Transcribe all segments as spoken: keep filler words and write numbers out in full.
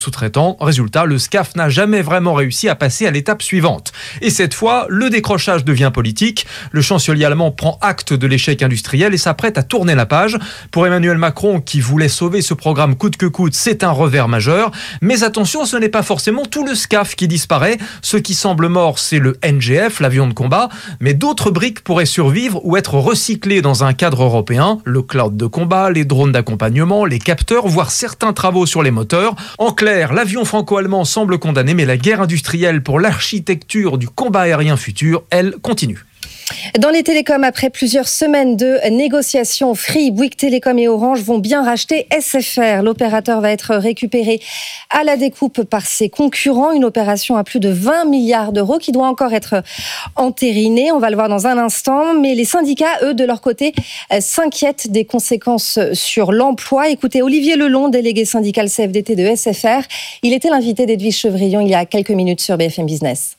sous-traitants. Résultat, le SCAF n'a jamais vraiment réussi à passer à l'étape suivante. Et cette fois, le décrochage devient politique. Le chancelier allemand prend acte de l'échec industriel et s'apprête à tourner la page. Pour Emmanuel Macron, qui voulait sauver ce programme coûte que coûte, c'est un revers majeur. Mais attention, ce n'est pas forcément tout le SCAF qui disparaît. Ce qui semble mort, c'est le N G F, l'avion de combat. Mais d'autres briques pourraient survivre ou être recyclées dans un cadre européen. Le cloud de combat, les drones d'accompagnement, les capteurs, voire certains travaux sur les moteurs. En clair, l'avion franco-allemand semble condamné, mais la guerre industrielle pour l'architecture du combat aérien futur, elle, continue. Dans les télécoms, après plusieurs semaines de négociations, Free, Bouygues Télécom et Orange vont bien racheter S F R. L'opérateur va être récupéré à la découpe par ses concurrents. Une opération à plus de vingt milliards d'euros qui doit encore être entérinée. On va le voir dans un instant. Mais les syndicats, eux, de leur côté, s'inquiètent des conséquences sur l'emploi. Écoutez, Olivier Lelon, délégué syndical C F D T de S F R. Il était l'invité d'Edwige Chevrillon il y a quelques minutes sur B F M Business.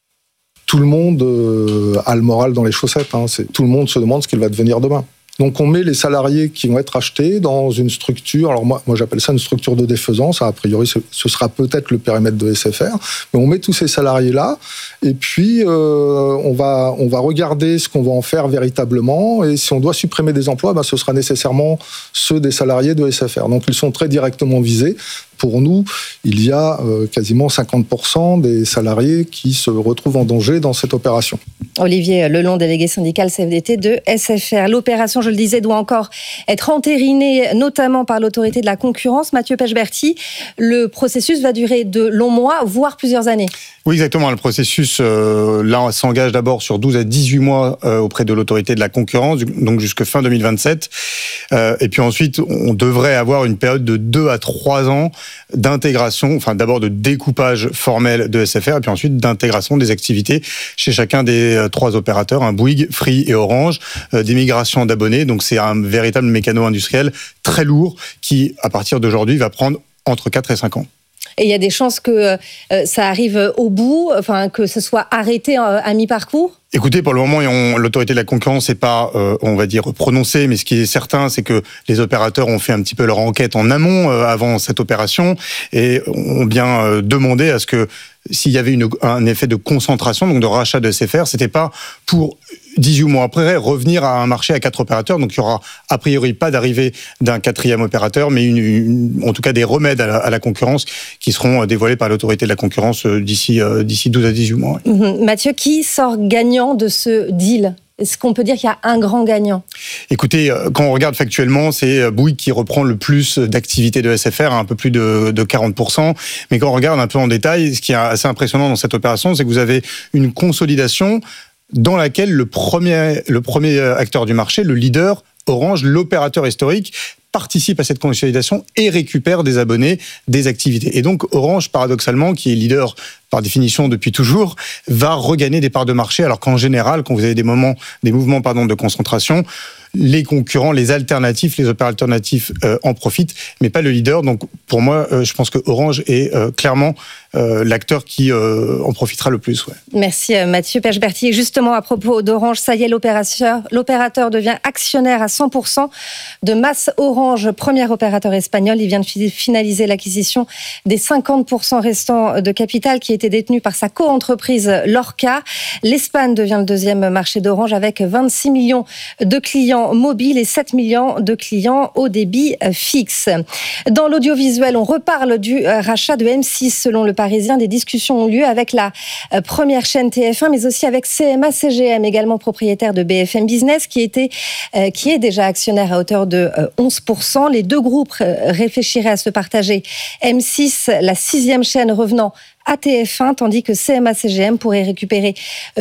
Tout le monde euh, a le moral dans les chaussettes. Hein. C'est, tout le monde se demande ce qu'il va devenir demain. Donc on met les salariés qui vont être achetés dans une structure, alors moi, moi j'appelle ça une structure de défaisance, a priori ce, ce sera peut-être le périmètre de S F R, mais on met tous ces salariés-là, et puis euh, on, va, on va regarder ce qu'on va en faire véritablement, et si on doit supprimer des emplois, ben, ce sera nécessairement ceux des salariés de S F R. Donc ils sont très directement visés. Pour nous, il y a euh, quasiment cinquante pour cent des salariés qui se retrouvent en danger dans cette opération. Olivier Lelon, délégué syndical C F D T de S F R. L'opération, je le disais, doit encore être entérinée, notamment par l'autorité de la concurrence. Mathieu Pechberti, le processus va durer de longs mois, voire plusieurs années. Oui, exactement. Le processus, euh, là, s'engage d'abord sur douze à dix-huit mois euh, auprès de l'autorité de la concurrence, donc jusque fin deux mille vingt-sept. Euh, et puis ensuite, on devrait avoir une période de deux à trois ans d'intégration, enfin d'abord de découpage formel de S F R, et puis ensuite d'intégration des activités chez chacun des euh, trois opérateurs, un Bouygues, Free et Orange, euh, des migrations d'abonnés. Donc c'est un véritable mécano industriel très lourd qui, à partir d'aujourd'hui, va prendre entre quatre et cinq ans. Et il y a des chances que euh, ça arrive au bout, enfin que ce soit arrêté euh, à mi-parcours ? Écoutez, pour le moment, on, l'autorité de la concurrence n'est pas, euh, on va dire, prononcée, mais ce qui est certain, c'est que les opérateurs ont fait un petit peu leur enquête en amont, euh, avant cette opération, et ont bien euh, demandé à ce que, s'il y avait une, un effet de concentration, donc de rachat de S F R, c'était pas pour dix-huit mois après revenir à un marché à quatre opérateurs. Donc il y aura a priori pas d'arrivée d'un quatrième opérateur, mais une, une, en tout cas des remèdes à la, à la concurrence qui seront dévoilés par l'autorité de la concurrence d'ici, euh, d'ici douze à dix-huit mois. Mmh. Mathieu, qui sort gagnant de ce deal ? Est-ce qu'on peut dire qu'il y a un grand gagnant ? Écoutez, quand on regarde factuellement, c'est Bouygues qui reprend le plus d'activités de S F R, un peu plus de, de quarante pour cent. Mais quand on regarde un peu en détail, ce qui est assez impressionnant dans cette opération, c'est que vous avez une consolidation dans laquelle le premier, le premier acteur du marché, le leader, Orange, l'opérateur historique, participe à cette consolidation et récupère des abonnés, des activités. Et donc Orange, paradoxalement, qui est leader par définition depuis toujours, va regagner des parts de marché, alors qu'en général, quand vous avez des moments, des mouvements pardon, de concentration, les concurrents, les alternatifs, les opérateurs alternatifs euh, en profitent, mais pas le leader. Donc pour moi, euh, je pense que Orange est euh, clairement euh, l'acteur qui euh, en profitera le plus. Ouais. Merci Mathieu Pechberti. Et justement, à propos d'Orange, ça y est, l'opérateur, l'opérateur devient actionnaire à cent pour cent de Mas Orange, premier opérateur espagnol. Il vient de finaliser l'acquisition des cinquante pour cent restants de capital qui était détenu par sa co-entreprise Lorca. L'Espagne devient le deuxième marché d'Orange avec vingt-six millions de clients mobiles et sept millions de clients au débit fixe. Dans l'audiovisuel, on reparle du rachat de M six. Selon Le Parisien, des discussions ont lieu avec la première chaîne T F un, mais aussi avec C M A C G M, également propriétaire de B F M Business, qui, était, qui est déjà actionnaire à hauteur de onze pour cent. Les deux groupes réfléchiraient à se partager M six, la sixième chaîne revenant à T F un, tandis que C M A C G M pourrait récupérer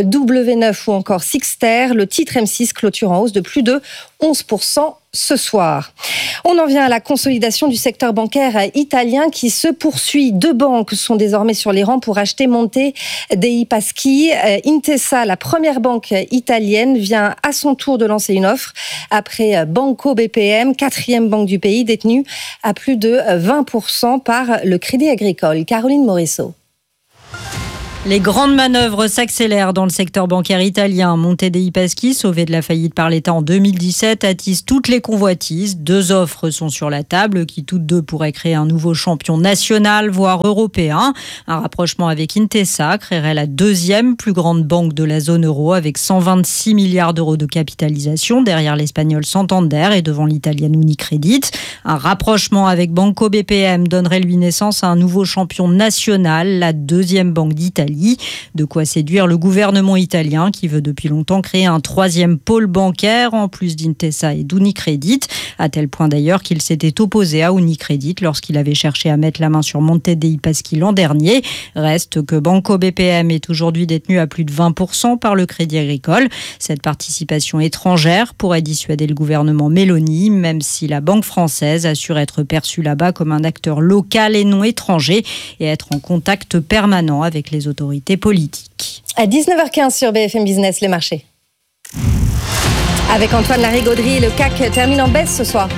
W neuf ou encore Sixter. Le titre M six clôture en hausse de plus de onze pour cent ce soir. On en vient à la consolidation du secteur bancaire italien qui se poursuit. Deux banques sont désormais sur les rangs pour acheter Monte dei Paschi. Intesa, la première banque italienne, vient à son tour de lancer une offre après Banco B P M, quatrième banque du pays, détenue à plus de vingt pour cent par le Crédit Agricole. Caroline Morisseau. Les grandes manœuvres s'accélèrent dans le secteur bancaire italien. Monte dei Paschi, sauvé de la faillite par l'État en deux mille dix-sept, attise toutes les convoitises. Deux offres sont sur la table qui toutes deux pourraient créer un nouveau champion national, voire européen. Un rapprochement avec Intesa créerait la deuxième plus grande banque de la zone euro avec cent vingt-six milliards d'euros de capitalisation derrière l'espagnol Santander et devant l'italien Unicredit. Un rapprochement avec Banco B P M donnerait lui naissance à un nouveau champion national, la deuxième banque d'Italie. De quoi séduire le gouvernement italien qui veut depuis longtemps créer un troisième pôle bancaire en plus d'Intesa et d'Unicredit, à tel point d'ailleurs qu'il s'était opposé à Unicredit lorsqu'il avait cherché à mettre la main sur Monte dei Paschi l'an dernier. Reste que Banco B P M est aujourd'hui détenu à plus de vingt pour cent par le Crédit Agricole. Cette participation étrangère pourrait dissuader le gouvernement Meloni, même si la banque française assure être perçue là-bas comme un acteur local et non étranger et être en contact permanent avec les autorités politiques. À dix-neuf heures quinze sur B F M Business, les marchés. Avec Antoine Larigauderie, le C A C termine en baisse ce soir.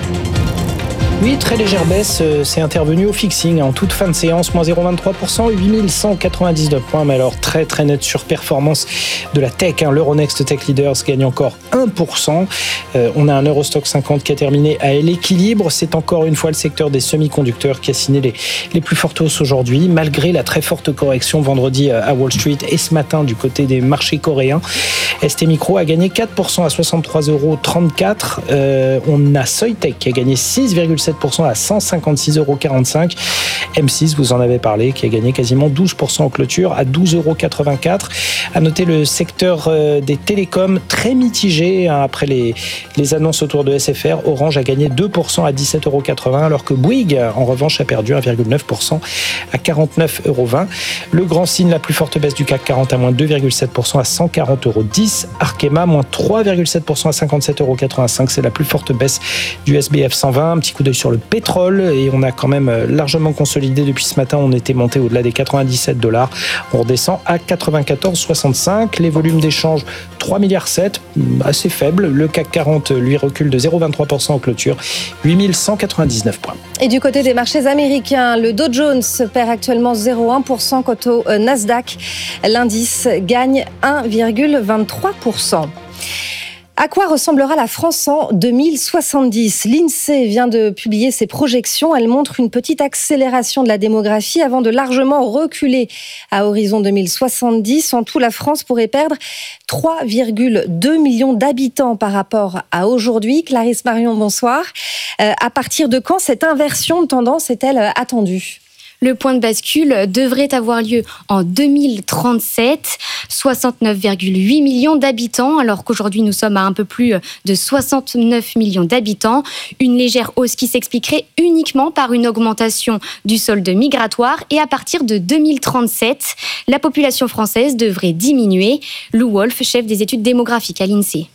Oui, très légère baisse, c'est intervenu au fixing en toute fin de séance, moins zéro virgule vingt-trois pour cent, huit mille cent quatre-vingt-dix-neuf points, mais alors très très nette surperformance de la tech, hein. L'Euronext Tech Leaders gagne encore un pour cent, euh, on a un Eurostock cinquante qui a terminé à l'équilibre, c'est encore une fois le secteur des semi-conducteurs qui a signé les, les plus fortes hausses aujourd'hui, malgré la très forte correction vendredi à Wall Street et ce matin du côté des marchés coréens. S T Micro a gagné quatre pour cent à soixante-trois euros trente-quatre, euh, on a Soitec qui a gagné six virgule sept pour cent à cent cinquante-six euros quarante-cinq. M six, vous en avez parlé, qui a gagné quasiment douze pour cent en clôture à douze euros quatre-vingt-quatre. À noter le secteur des télécoms très mitigé hein, après les, les annonces autour de S F R. Orange a gagné deux pour cent à dix-sept euros quatre-vingts, alors que Bouygues, en revanche, a perdu un virgule neuf pour cent à quarante-neuf euros vingt. Le grand signe, la plus forte baisse du C A C quarante à moins deux virgule sept pour cent à cent quarante euros dix. Arkema, moins trois virgule sept pour cent à cinquante-sept euros quatre-vingt-cinq. C'est la plus forte baisse du S B F cent vingt. Un petit coup d'œil sur le pétrole et on a quand même largement consolidé depuis ce matin. On était monté au-delà des quatre-vingt-dix-sept dollars. On redescend à quatre-vingt-quatorze virgule soixante-cinq. Les volumes d'échange trois virgule sept milliards, assez faible. Le C A C quarante lui recule de zéro virgule vingt-trois pour cent en clôture, huit mille cent quatre-vingt-dix-neuf points. Et du côté des marchés américains, le Dow Jones perd actuellement zéro virgule un pour cent quant au Nasdaq. L'indice gagne un virgule vingt-trois pour cent. À quoi ressemblera la France en deux mille soixante-dix ? L'INSEE vient de publier ses projections. Elle montre une petite accélération de la démographie avant de largement reculer à horizon deux mille soixante-dix. En tout, la France pourrait perdre trois virgule deux millions d'habitants par rapport à aujourd'hui. Clarisse Marion, bonsoir. Euh, à partir de quand cette inversion de tendance est-elle attendue ? Le point de bascule devrait avoir lieu en deux mille trente-sept, soixante-neuf virgule huit millions d'habitants, alors qu'aujourd'hui nous sommes à un peu plus de soixante-neuf millions d'habitants. Une légère hausse qui s'expliquerait uniquement par une augmentation du solde migratoire et à partir de deux mille trente-sept, la population française devrait diminuer. Lou Wolf, chef des études démographiques à l'INSEE.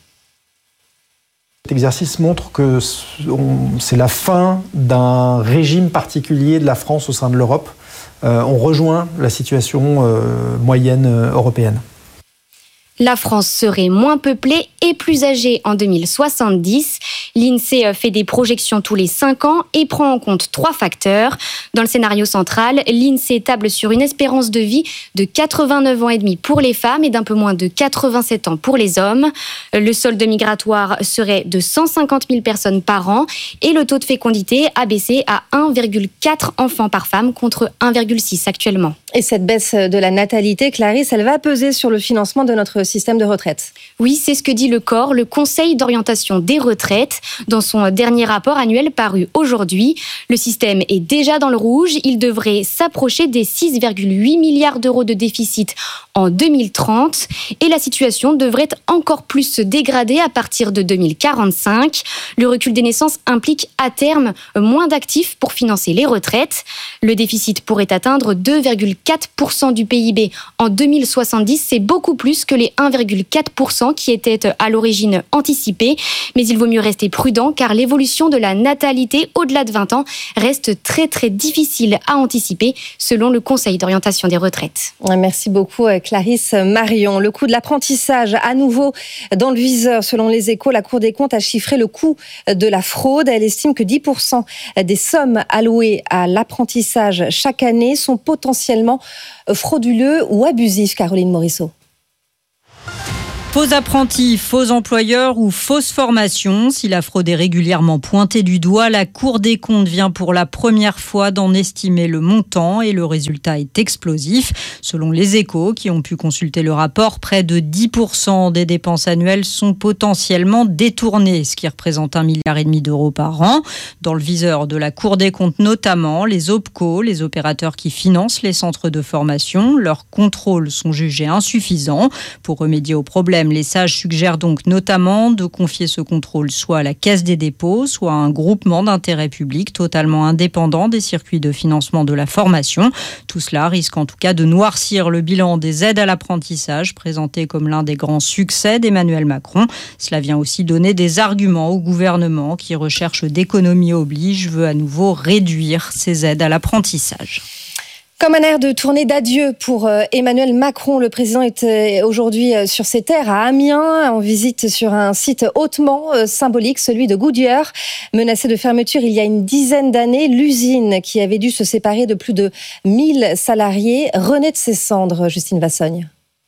Cet exercice montre que c'est la fin d'un régime particulier de la France au sein de l'Europe. Euh, on rejoint la situation euh, moyenne euh, européenne. La France serait moins peuplée et plus âgée en deux mille soixante-dix. L'INSEE fait des projections tous les cinq ans et prend en compte trois facteurs. Dans le scénario central, l'INSEE table sur une espérance de vie de quatre-vingt-neuf ans et demi pour les femmes et d'un peu moins de quatre-vingt-sept ans pour les hommes. Le solde migratoire serait de cent cinquante mille personnes par an et le taux de fécondité a baissé à un virgule quatre enfants par femme contre un virgule six actuellement. Et cette baisse de la natalité, Clarisse, elle va peser sur le financement de notre système de retraite. Oui, c'est ce que dit le C O R, le Conseil d'orientation des retraites. Dans son dernier rapport annuel paru aujourd'hui, le système est déjà dans le rouge. Il devrait s'approcher des six virgule huit milliards d'euros de déficit en deux mille trente. Et la situation devrait encore plus se dégrader à partir de deux mille quarante-cinq. Le recul des naissances implique à terme moins d'actifs pour financer les retraites. Le déficit pourrait atteindre deux virgule quatre pour cent du P I B en deux mille soixante-dix. C'est beaucoup plus que les les un virgule quatre pour cent qui étaient à l'origine anticipés. Mais il vaut mieux rester prudent car l'évolution de la natalité au-delà de vingt ans reste très très difficile à anticiper selon le Conseil d'orientation des retraites. Merci beaucoup Clarisse Marion. Le coût de l'apprentissage à nouveau dans le viseur. Selon les Échos, la Cour des comptes a chiffré le coût de la fraude. Elle estime que dix pour cent des sommes allouées à l'apprentissage chaque année sont potentiellement frauduleux ou abusifs. Caroline Morisseau. Faux apprentis, faux employeurs ou fausse formation. Si la fraude est régulièrement pointée du doigt, la Cour des comptes vient pour la première fois d'en estimer le montant et le résultat est explosif. Selon les Échos, qui ont pu consulter le rapport, près de dix pour cent des dépenses annuelles sont potentiellement détournées, ce qui représente un milliard et demi d'euros par an. Dans le viseur de la Cour des comptes notamment, les OPCO, les opérateurs qui financent les centres de formation. Leurs contrôles sont jugés insuffisants. Pour remédier au problème, les sages suggèrent donc notamment de confier ce contrôle soit à la Caisse des dépôts, soit à un groupement d'intérêt public totalement indépendant des circuits de financement de la formation. Tout cela risque en tout cas de noircir le bilan des aides à l'apprentissage, présenté comme l'un des grands succès d'Emmanuel Macron. Cela vient aussi donner des arguments au gouvernement qui, recherche d'économie oblige, veut à nouveau réduire ces aides à l'apprentissage. Comme un air de tournée d'adieu pour Emmanuel Macron, le président est aujourd'hui sur ses terres à Amiens, en visite sur un site hautement symbolique, celui de Goodyear. Menacé de fermeture il y a une dizaine d'années, l'usine qui avait dû se séparer de plus de mille salariés renaît de ses cendres. Justine Vassogne.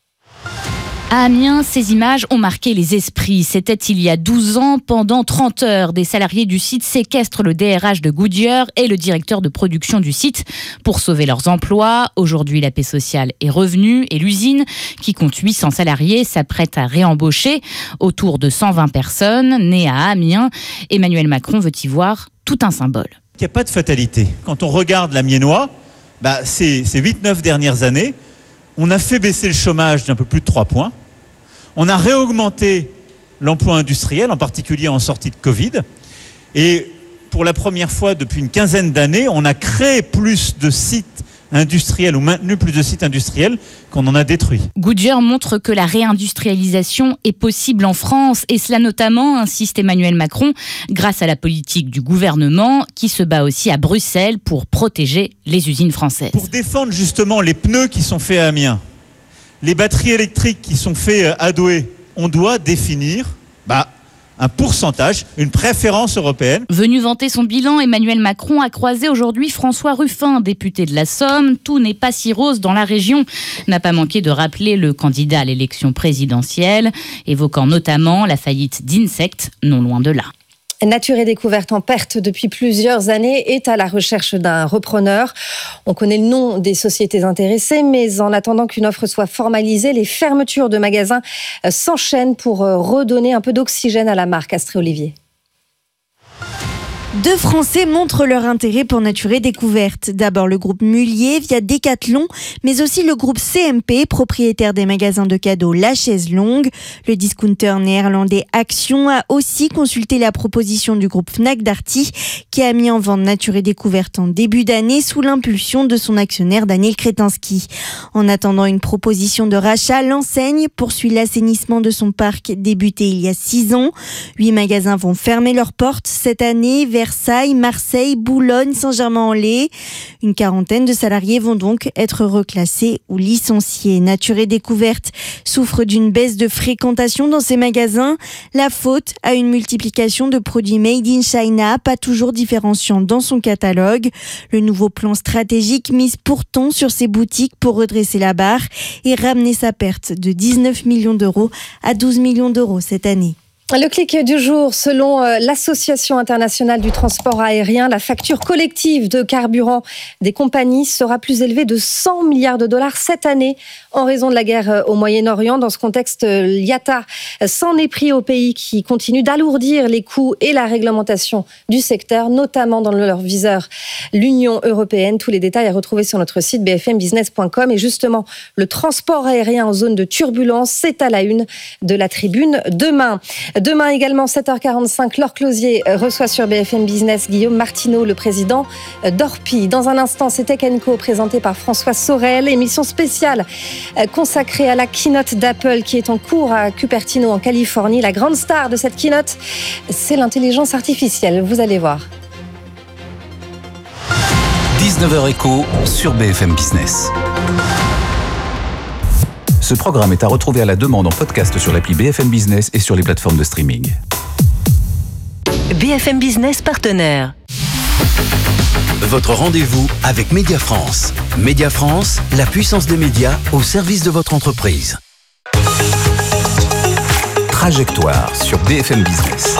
À Amiens, ces images ont marqué les esprits. C'était il y a douze ans, pendant trente heures, des salariés du site séquestrent le D R H de Goodyear et le directeur de production du site pour sauver leurs emplois. Aujourd'hui, la paix sociale est revenue et l'usine, qui compte huit cents salariés, s'apprête à réembaucher autour de cent vingt personnes. Nées à Amiens, Emmanuel Macron veut y voir tout un symbole. Il n'y a pas de fatalité. Quand on regarde l'Amiénois, bah, ces, ces huit neuf dernières années, on a fait baisser le chômage d'un peu plus de trois points. On a réaugmenté l'emploi industriel, en particulier en sortie de Covid. Et pour la première fois depuis une quinzaine d'années, on a créé plus de sites industriels ou maintenu plus de sites industriels qu'on en a détruits. Goodyear montre que la réindustrialisation est possible en France. Et cela notamment, insiste Emmanuel Macron, grâce à la politique du gouvernement qui se bat aussi à Bruxelles pour protéger les usines françaises. Pour défendre justement les pneus qui sont faits à Amiens, les batteries électriques qui sont faites à Douai, on doit définir bah, un pourcentage, une préférence européenne. Venu vanter son bilan, Emmanuel Macron a croisé aujourd'hui François Ruffin, député de la Somme. Tout n'est pas si rose dans la région, n'a pas manqué de rappeler le candidat à l'élection présidentielle, évoquant notamment la faillite d'Insect, non loin de là. Nature et Découverte, en perte depuis plusieurs années, est à la recherche d'un repreneur. On connaît le nom des sociétés intéressées, mais en attendant qu'une offre soit formalisée, les fermetures de magasins s'enchaînent pour redonner un peu d'oxygène à la marque. Astrée Olivier. Deux Français montrent leur intérêt pour Nature et Découverte. D'abord le groupe Mullier via Decathlon, mais aussi le groupe C M P, propriétaire des magasins de cadeaux La Chaise Longue. Le discounter néerlandais Action a aussi consulté la proposition du groupe Fnac Darty, qui a mis en vente Nature et Découverte en début d'année sous l'impulsion de son actionnaire Daniel Kretinsky. En attendant une proposition de rachat, l'enseigne poursuit l'assainissement de son parc débuté il y a six ans. Huit magasins vont fermer leurs portes cette année vers Versailles, Marseille, Boulogne, Saint-Germain-en-Laye. Une quarantaine de salariés vont donc être reclassés ou licenciés. Nature et Découverte souffre d'une baisse de fréquentation dans ces magasins. La faute à une multiplication de produits made in China, pas toujours différenciants dans son catalogue. Le nouveau plan stratégique mise pourtant sur ces boutiques pour redresser la barre et ramener sa perte de dix-neuf millions d'euros à douze millions d'euros cette année. Le clic du jour, selon l'Association internationale du transport aérien, la facture collective de carburant des compagnies sera plus élevée de cent milliards de dollars cette année en raison de la guerre au Moyen-Orient. Dans ce contexte, l'I A T A s'en est pris aux pays qui continuent d'alourdir les coûts et la réglementation du secteur, notamment dans leur viseur l'Union européenne. Tous les détails à retrouver sur notre site b f m business point com. Et justement, le transport aérien en zone de turbulence, c'est à la une de la tribune demain. Demain également, sept heures quarante-cinq, Laure Closier reçoit sur B F M Business Guillaume Martineau, le président d'Orpi. Dans un instant, c'est Tech and Co présenté par François Sorel. Émission spéciale consacrée à la keynote d'Apple qui est en cours à Cupertino en Californie. La grande star de cette keynote, c'est l'intelligence artificielle. Vous allez voir. dix-neuf heures écho sur B F M Business. Ce programme est à retrouver à la demande en podcast sur l'appli B F M Business et sur les plateformes de streaming. B F M Business partenaire. Votre rendez-vous avec Média France. Média France, la puissance des médias au service de votre entreprise. Trajectoire sur B F M Business.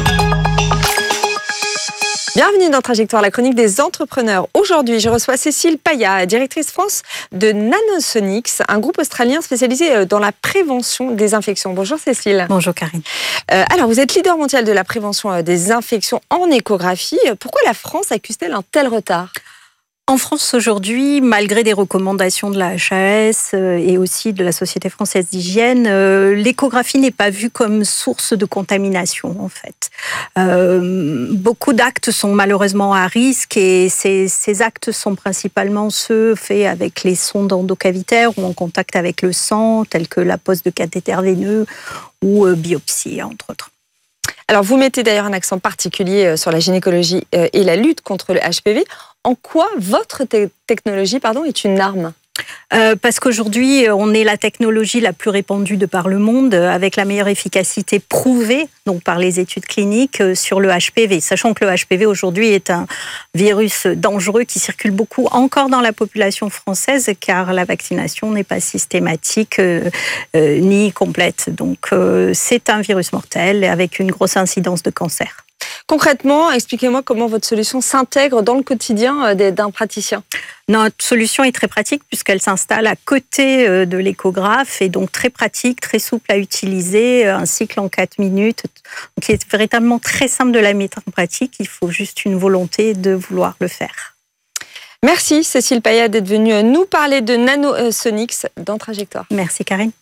Bienvenue dans Trajectoire, la chronique des entrepreneurs. Aujourd'hui, je reçois Cécile Paya, directrice France de Nanosonics, un groupe australien spécialisé dans la prévention des infections. Bonjour Cécile. Bonjour Karine. Euh, alors, vous êtes leader mondial de la prévention des infections en échographie. Pourquoi la France accuse-t-elle un tel retard ? En France aujourd'hui, malgré des recommandations de la H A S et aussi de la Société française d'hygiène, l'échographie n'est pas vue comme source de contamination en fait. Euh, beaucoup d'actes sont malheureusement à risque et ces, ces actes sont principalement ceux faits avec les sondes endocavitaires ou en contact avec le sang, tels que la pose de cathéter veineux ou euh, biopsie entre autres. Alors vous mettez d'ailleurs un accent particulier sur la gynécologie et la lutte contre le H P V. En quoi votre te- technologie pardon, est une arme ? Euh, parce qu'aujourd'hui, on est la technologie la plus répandue de par le monde, avec la meilleure efficacité prouvée donc par les études cliniques sur le H P V. Sachant que le H P V aujourd'hui est un virus dangereux qui circule beaucoup encore dans la population française, car la vaccination n'est pas systématique euh, euh, ni complète. Donc euh, c'est un virus mortel avec une grosse incidence de cancer. Concrètement, expliquez-moi comment votre solution s'intègre dans le quotidien d'un praticien. Notre solution est très pratique puisqu'elle s'installe à côté de l'échographe et donc très pratique, très souple à utiliser, un cycle en quatre minutes, qui est véritablement très simple de la mettre en pratique. Il faut juste une volonté de vouloir le faire. Merci Cécile Paya d'être venue nous parler de Nanosonics dans Trajectoire. Merci Karine.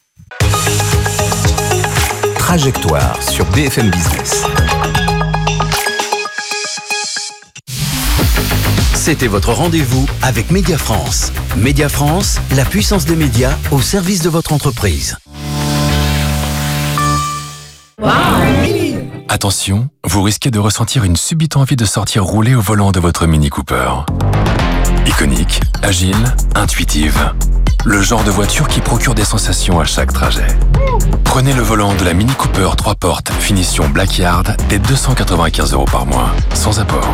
Trajectoire sur B F M Business. C'était votre rendez-vous avec Média France. Média France, la puissance des médias au service de votre entreprise. Wow. Attention, vous risquez de ressentir une subite envie de sortir rouler au volant de votre Mini Cooper. Iconique, agile, intuitive. Le genre de voiture qui procure des sensations à chaque trajet. Prenez le volant de la Mini Cooper trois portes, finition Blackyard, dès deux cent quatre-vingt-quinze euros par mois, sans apport.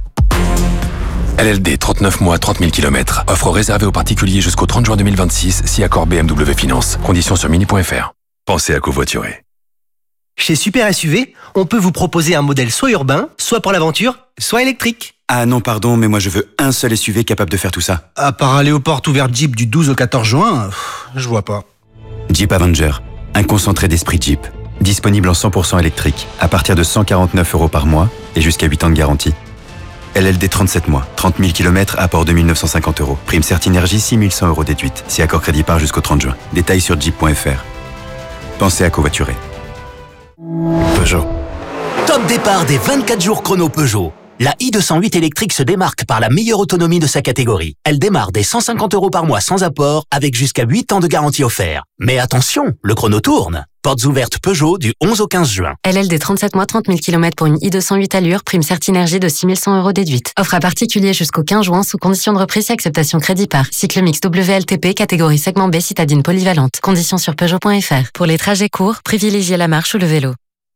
L L D, trente-neuf mois, trente mille kilomètres. Offre réservée aux particuliers jusqu'au trente juin deux mille vingt-six, si accord B M W Finance. Conditions sur mini point f r. Pensez à covoiturer. Chez Super S U V, on peut vous proposer un modèle soit urbain, soit pour l'aventure, soit électrique. Ah non, pardon, mais moi je veux un seul S U V capable de faire tout ça. À part aller aux portes ouvertes Jeep du douze au quatorze juin, pff, je vois pas. Jeep Avenger, un concentré d'esprit Jeep. Disponible en cent pour cent électrique, à partir de cent quarante-neuf euros par mois et jusqu'à huit ans de garantie. L L D trente-sept mois, trente mille kilomètres, apport deux mille neuf cent cinquante euros. Prime Certinergie, six mille cent euros déduite. Si accord crédit par jusqu'au trente juin. Détails sur jeep point f r. Pensez à covoiturer. Peugeot. Top départ des vingt-quatre jours chrono Peugeot. La i deux cent huit électrique se démarque par la meilleure autonomie de sa catégorie. Elle démarre dès cent cinquante euros par mois sans apport, avec jusqu'à huit ans de garantie offert. Mais attention, le chrono tourne. Portes ouvertes Peugeot du onze au quinze juin. L L D trente-sept mois, trente mille kilomètres pour une i deux cent huit allure, prime Certinergie de six mille cent euros déduite. Offre à particulier jusqu'au quinze juin sous condition de reprise et acceptation crédit par. Cycle mix W L T P, catégorie segment B, citadine polyvalente. Conditions sur Peugeot point f r. Pour les trajets courts, privilégiez la marche ou le vélo.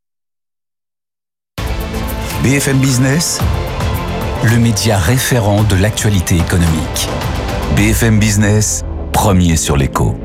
B F M Business, le média référent de l'actualité économique. B F M Business, premier sur l'écho.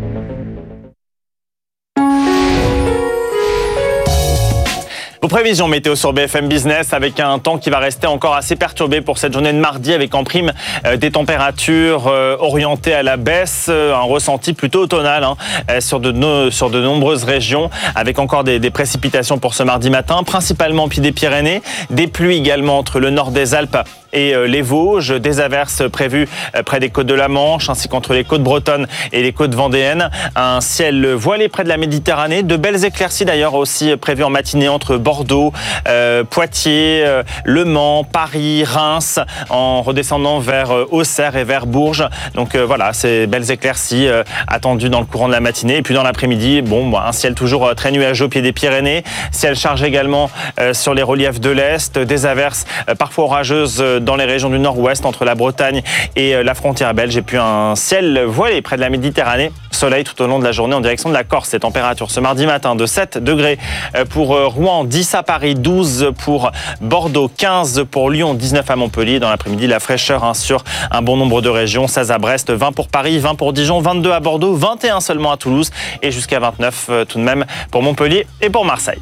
Vos prévisions météo sur B F M Business avec un temps qui va rester encore assez perturbé pour cette journée de mardi avec en prime euh, des températures euh, orientées à la baisse, euh, un ressenti plutôt automnal hein, euh, sur, de no, sur de nombreuses régions avec encore des, des précipitations pour ce mardi matin, principalement au pied des Pyrénées, des pluies également entre le nord des Alpes et les Vosges. Des averses prévues près des côtes de la Manche, ainsi qu'entre les côtes bretonnes et les côtes vendéennes. Un ciel voilé près de la Méditerranée. De belles éclaircies d'ailleurs aussi prévues en matinée entre Bordeaux, euh, Poitiers, euh, Le Mans, Paris, Reims, en redescendant vers euh, Auxerre et vers Bourges. Donc euh, voilà, ces belles éclaircies euh, attendues dans le courant de la matinée. Et puis dans l'après-midi, bon, un ciel toujours euh, très nuageux au pied des Pyrénées. Ciel chargé également euh, sur les reliefs de l'Est. Des averses euh, parfois orageuses euh, dans les régions du Nord-Ouest, entre la Bretagne et euh, la frontière belge. Et puis un ciel voilé près de la Méditerranée. Soleil tout au long de la journée en direction de la Corse. Les températures ce mardi matin de sept degrés pour Rouen, dix à Paris, douze pour Bordeaux, quinze pour Lyon, dix-neuf à Montpellier. Dans l'après-midi, la fraîcheur hein, sur un bon nombre de régions. seize à Brest, vingt pour Paris, vingt pour Dijon, vingt-deux à Bordeaux, vingt et un seulement à Toulouse et jusqu'à vingt-neuf euh, tout de même pour Montpellier et pour Marseille.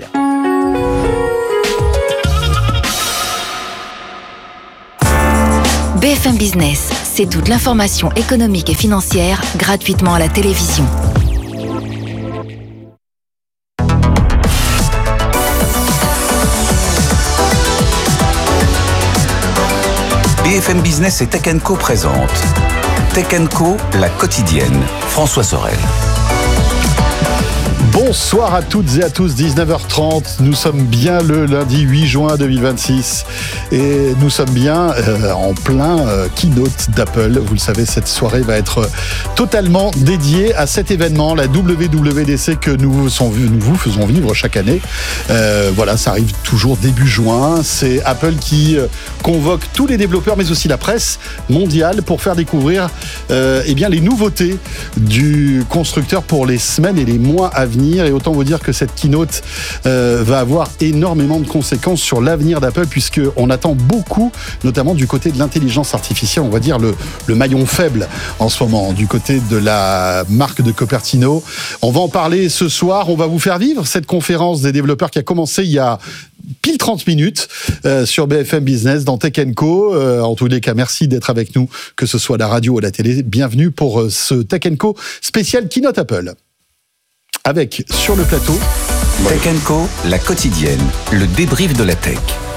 B F M Business, c'est toute l'information économique et financière gratuitement à la télévision. B F M Business et Tech and Co présente Tech and Co, la quotidienne. François Sorel. Bonsoir à toutes et à tous, dix-neuf heures trente, nous sommes bien le lundi huit juin deux mille vingt-six et nous sommes bien euh, en plein euh, keynote d'Apple. Vous le savez, cette soirée va être totalement dédiée à cet événement, la W W D C que nous, sont, nous vous faisons vivre chaque année. Euh, voilà, ça arrive toujours début juin, c'est Apple qui euh, convoque tous les développeurs mais aussi la presse mondiale pour faire découvrir euh, eh bien, les nouveautés du constructeur pour les semaines et les mois à venir. Et autant vous dire que cette keynote euh, va avoir énormément de conséquences sur l'avenir d'Apple, puisqu'on attend beaucoup, notamment du côté de l'intelligence artificielle, on va dire le, le maillon faible en ce moment, du côté de la marque de Cupertino. On va en parler ce soir, on va vous faire vivre cette conférence des développeurs qui a commencé il y a pile trente minutes euh, sur B F M Business dans Tech and Co. Euh, en tous les cas, merci d'être avec nous, que ce soit à la radio ou à la télé. Bienvenue pour euh, ce Tech and Co spécial keynote Apple. Avec, sur le plateau... Tech and Co, la quotidienne, le débrief de la tech.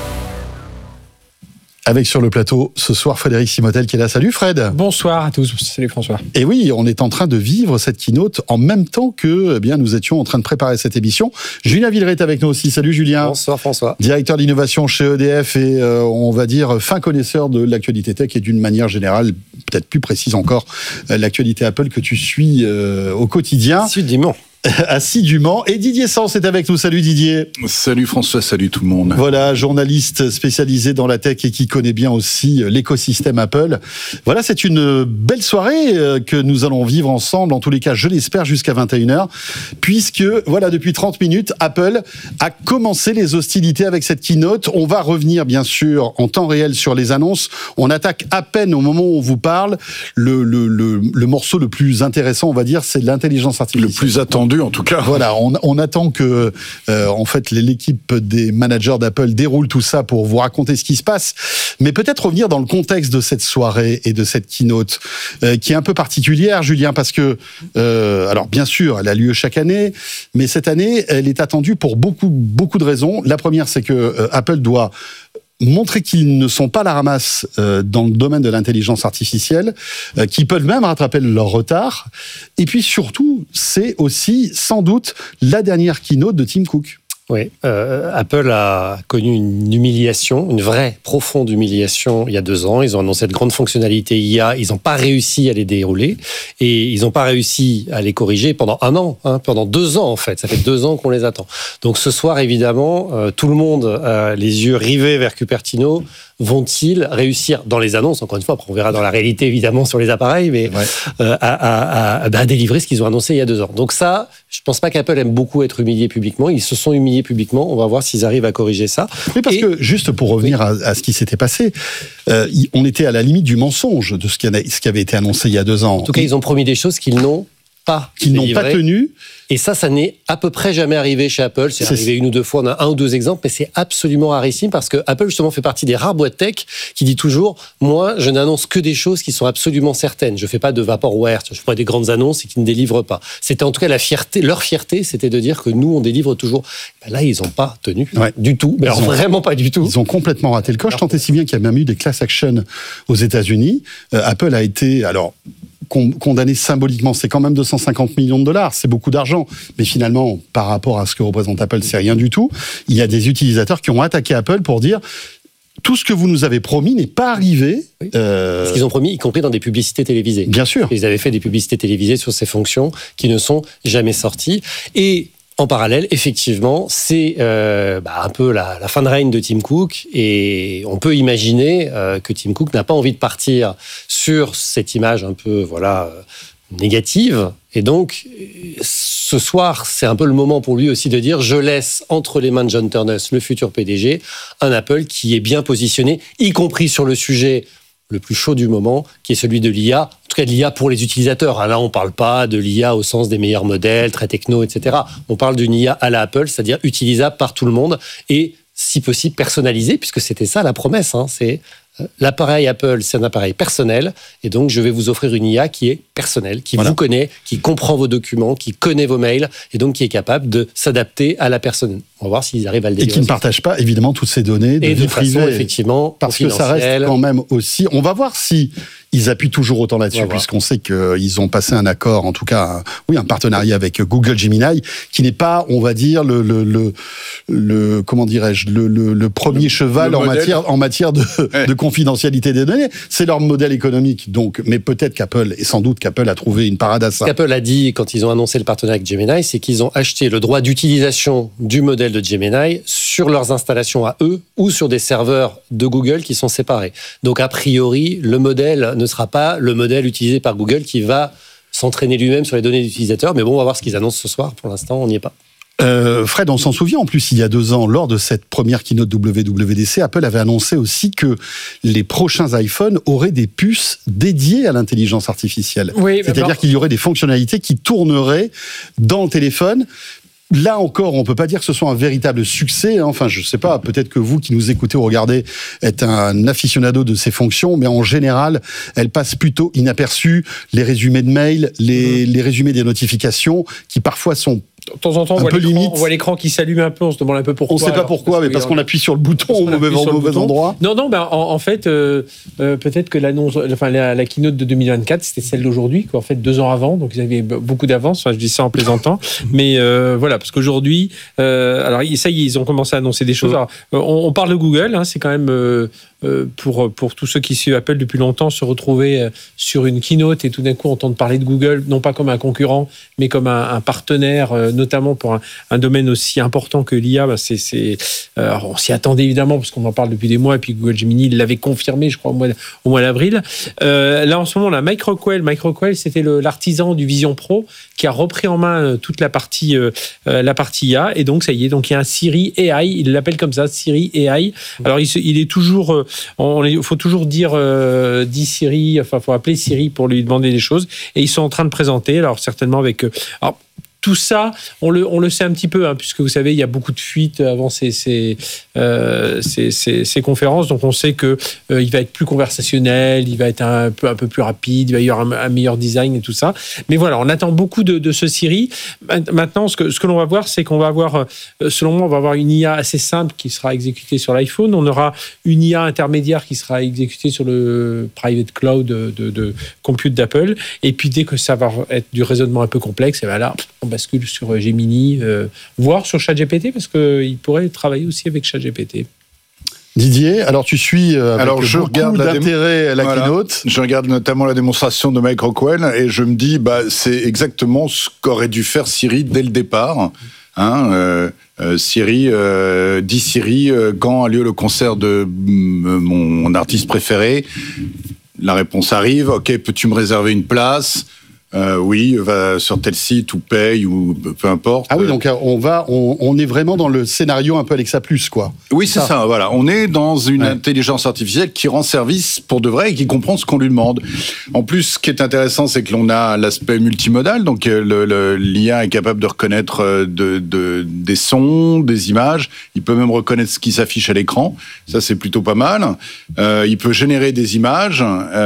Avec sur le plateau, ce soir, Frédéric Simotel qui est là. Salut Fred. Bonsoir à tous. Salut François. Et oui, on est en train de vivre cette keynote en même temps que eh bien, nous étions en train de préparer cette émission. Julien Villeray est avec nous aussi. Salut Julien. Bonsoir François. Directeur d'innovation chez E D F et euh, on va dire fin connaisseur de l'actualité tech et d'une manière générale, peut-être plus précise encore, euh, l'actualité Apple que tu suis euh, au quotidien. Assidûment. Assidûment. Et Didier Sens est avec nous. Salut Didier. Salut François, salut tout le monde. Voilà, journaliste spécialisé dans la tech et qui connaît bien aussi l'écosystème Apple. Voilà, c'est une belle soirée que nous allons vivre ensemble, en tous les cas, je l'espère, jusqu'à vingt et une heures, puisque, voilà, depuis trente minutes, Apple a commencé les hostilités avec cette keynote. On va revenir, bien sûr, en temps réel sur les annonces. On attaque à peine au moment où on vous parle. Le, le, le, le morceau le plus intéressant, on va dire, c'est l'intelligence artificielle. Le plus attendu. En tout cas. Voilà, on, on attend que euh, en fait l'équipe des managers d'Apple déroule tout ça pour vous raconter ce qui se passe. Mais peut-être revenir dans le contexte de cette soirée et de cette keynote euh, qui est un peu particulière, Julien, parce que euh, alors bien sûr, elle a lieu chaque année, mais cette année, elle est attendue pour beaucoup beaucoup de raisons. La première, c'est que euh, Apple doit montrer qu'ils ne sont pas à la ramasse euh, dans le domaine de l'intelligence artificielle, euh, qu'ils peuvent même rattraper leur retard. Et puis surtout, c'est aussi sans doute la dernière keynote de Tim Cook. Oui, euh, Apple a connu une humiliation, une vraie, profonde humiliation il y a deux ans. Ils ont annoncé de grandes fonctionnalités I A, ils n'ont pas réussi à les dérouler et ils n'ont pas réussi à les corriger pendant un an, hein, pendant deux ans en fait. Ça fait deux ans qu'on les attend. Donc ce soir, évidemment, euh, tout le monde a les yeux rivés vers Cupertino. Vont-ils réussir dans les annonces, encore une fois, après on verra dans la réalité évidemment sur les appareils, mais ouais. euh, à, à, à, à délivrer ce qu'ils ont annoncé il y a deux ans. Donc ça, je pense pas qu'Apple aime beaucoup être humilié publiquement. Ils se sont humiliés publiquement. On va voir s'ils arrivent à corriger ça. Oui, parce Et... que juste pour revenir oui. à, à ce qui s'était passé, euh, on était à la limite du mensonge de ce qui, a, ce qui avait été annoncé il y a deux ans. En tout cas, ils ont promis des choses qu'ils n'ont pas Qui n'ont pas tenu. Et ça, ça n'est à peu près jamais arrivé chez Apple. C'est, c'est arrivé une ou deux fois, on a un ou deux exemples, mais c'est absolument rarissime parce que Apple, justement, fait partie des rares boîtes tech qui dit toujours, moi, je n'annonce que des choses qui sont absolument certaines. Je fais pas de vaporware, je fais pas des grandes annonces et qui ne délivrent pas. C'était en tout cas la fierté, leur fierté, c'était de dire que nous, on délivre toujours. Ben là, ils n'ont pas tenu ouais. du tout. Mais alors, ont, vraiment pas du tout. Ils ont complètement raté le coche, tant et si bien qu'il y a même eu des class actions aux États-Unis. Euh, Apple a été, alors, condamné symboliquement, c'est quand même deux cent cinquante millions de dollars, c'est beaucoup d'argent, mais finalement, par rapport à ce que représente Apple, c'est rien du tout. Il y a des utilisateurs qui ont attaqué Apple pour dire tout ce que vous nous avez promis n'est pas arrivé. Oui. Euh... Ce qu'ils ont promis, y compris dans des publicités télévisées. Bien sûr. Ils avaient fait des publicités télévisées sur ces fonctions qui ne sont jamais sorties. Et en parallèle, effectivement, c'est euh, bah, un peu la, la fin de règne de Tim Cook et on peut imaginer euh, que Tim Cook n'a pas envie de partir sur cette image un peu voilà négative. Et donc, ce soir, c'est un peu le moment pour lui aussi de dire « Je laisse entre les mains de John Ternus, le futur P D G, un Apple qui est bien positionné, y compris sur le sujet le plus chaud du moment, qui est celui de l'I A, en tout cas de l'I A pour les utilisateurs. Là, on ne parle pas de l'I A au sens des meilleurs modèles, très techno, et cetera. On parle d'une I A à la Apple, c'est-à-dire utilisable par tout le monde et, si possible, personnalisée, puisque c'était ça la promesse. Hein, c'est l'appareil Apple, c'est un appareil personnel, et donc je vais vous offrir une I A qui est personnelle, qui voilà. vous connaît, qui comprend vos documents, qui connaît vos mails, et donc qui est capable de s'adapter à la personne. On va voir s'ils arrivent à le délivrer. Et qui ne partage pas, évidemment, toutes ces données de et vie de privée. Façon, effectivement, parce que ça reste quand même aussi... On va voir si ils appuient toujours autant là-dessus, puisqu'on sait qu'ils ont passé un accord, en tout cas, un, oui, un partenariat avec Google Gemini, qui n'est pas, on va dire, le, le, le, le comment dirais-je, le, le, le premier le, cheval le en, matière, en matière de, ouais. de confidentialité des données. C'est leur modèle économique. Donc, mais peut-être qu'Apple, et sans doute qu'Apple a trouvé une parade à ça. Ce qu'Apple a dit quand ils ont annoncé le partenariat avec Gemini, c'est qu'ils ont acheté le droit d'utilisation du modèle de Gemini sur leurs installations à eux ou sur des serveurs de Google qui sont séparés. Donc, a priori, le modèle ne sera pas le modèle utilisé par Google qui va s'entraîner lui-même sur les données d'utilisateurs. Mais bon, on va voir ce qu'ils annoncent ce soir. Pour l'instant, on n'y est pas. Euh, Fred, on s'en souvient en plus, il y a deux ans, lors de cette première keynote W W D C, Apple avait annoncé aussi que les prochains iPhones auraient des puces dédiées à l'intelligence artificielle. Oui, c'est-à-dire alors... qu'il y aurait des fonctionnalités qui tourneraient dans le téléphone. Là encore, on ne peut pas dire que ce soit un véritable succès. Enfin, je ne sais pas, peut-être que vous qui nous écoutez ou regardez êtes un aficionado de ces fonctions, mais en général, elles passent plutôt inaperçues. Les résumés de mails, les, mmh. les résumés des notifications, qui parfois sont de temps en temps, on voit, on voit l'écran qui s'allume un peu, on se demande un peu pourquoi. On ne sait pas pourquoi, mais parce qu'on appuie sur le bouton au mauvais, au mauvais endroit. Non, non, ben, en, en fait, euh, euh, peut-être que l'annonce, enfin, la, la keynote de deux mille vingt-quatre, c'était celle d'aujourd'hui, quoi, en fait, deux ans avant, donc ils avaient beaucoup d'avance, enfin, je dis ça en plaisantant, mais euh, voilà, parce qu'aujourd'hui, euh, alors ça y est, ils ont commencé à annoncer des choses. Alors, on, on parle de Google, hein, c'est quand même... Euh, Pour, pour tous ceux qui suivent Apple depuis longtemps, se retrouver sur une keynote et tout d'un coup entendre parler de Google, non pas comme un concurrent, mais comme un, un partenaire, notamment pour un, un domaine aussi important que l'I A, bah c'est, c'est, euh, on s'y attendait évidemment, parce qu'on en parle depuis des mois, et puis Google Gemini l'avait confirmé, je crois, au mois, au mois d'avril. Euh, là, en ce moment, là, Mike Rockwell, Mike Rockwell, c'était le, l'artisan du Vision Pro qui a repris en main toute la partie, euh, la partie I A, et donc ça y est, donc il y a un Siri A I, il l'appelle comme ça, Siri A I. Alors, il, il est toujours... Euh, il faut toujours dire euh, dit Siri, enfin, il faut appeler Siri pour lui demander des choses. Et ils sont en train de présenter, alors certainement avec... Euh, alors, tout ça, on le, on le sait un petit peu, hein, puisque vous savez, il y a beaucoup de fuites avant ces, ces, euh, ces, ces, ces conférences. Donc, on sait qu'il euh, va être plus conversationnel, il va être un peu, un peu plus rapide, il va y avoir un, un meilleur design et tout ça. Mais voilà, on attend beaucoup de, de ce Siri. Maintenant, ce que, ce que l'on va voir, c'est qu'on va avoir, selon moi, on va avoir une I A assez simple qui sera exécutée sur l'iPhone. On aura une I A intermédiaire qui sera exécutée sur le private cloud de, de, de compute d'Apple. Et puis, dès que ça va être du raisonnement un peu complexe, et ben là, on bascule sur Gemini, euh, voire sur ChatGPT, parce qu'il pourrait travailler aussi avec ChatGPT. Didier, alors tu suis avec alors je beaucoup regarde d'intérêt la, démo... la keynote. Voilà. Je regarde notamment la démonstration de Mike Rockwell et je me dis, bah, c'est exactement ce qu'aurait dû faire Siri dès le départ. Hein, euh, euh, Siri, euh, dit Siri, euh, quand a lieu le concert de euh, mon artiste préféré, la réponse arrive, ok, peux-tu me réserver une place ? euh, oui, va sur tel site ou paye ou peu importe. Ah oui, donc on va, on, on est vraiment dans le scénario un peu Alexa Plus, quoi. Oui, c'est ça. ça. Voilà, on est dans une ouais. intelligence artificielle qui rend service pour de vrai et qui comprend ce qu'on lui demande. En plus, ce qui est intéressant, c'est que l'on a l'aspect multimodal. Donc, le, le, l'I A est capable de reconnaître de, de, des sons, des images. Il peut même reconnaître ce qui s'affiche à l'écran. Ça, c'est plutôt pas mal. Euh, il peut générer des images.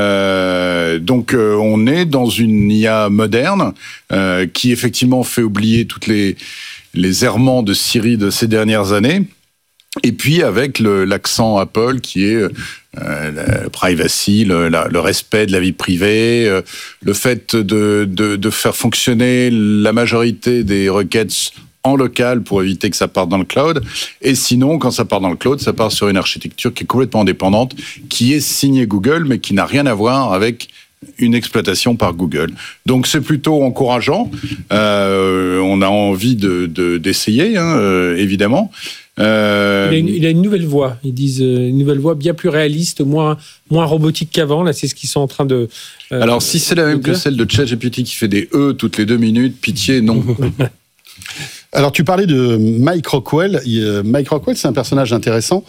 Euh, donc, euh, on est dans une I A moderne euh, qui, effectivement, fait oublier toutes les, les errements de Siri de ces dernières années. Et puis, avec le, l'accent Apple qui est euh, le privacy, le, la, le respect de la vie privée, euh, le fait de, de, de faire fonctionner la majorité des requêtes en local pour éviter que ça parte dans le cloud. Et sinon, quand ça part dans le cloud, ça part sur une architecture qui est complètement indépendante, qui est signée Google, mais qui n'a rien à voir avec une exploitation par Google. Donc c'est plutôt encourageant. Euh, on a envie de, de, d'essayer, hein, euh, évidemment. Euh... Il, a une, il a une nouvelle voix. Ils disent euh, une nouvelle voix bien plus réaliste, moins, moins robotique qu'avant. Là, c'est ce qu'ils sont en train de. Euh, Alors, si c'est la même que celle de ChatGPT qui fait des E toutes les deux minutes, pitié, non. Alors, tu parlais de Mike Rockwell. Mike Rockwell, c'est un personnage intéressant.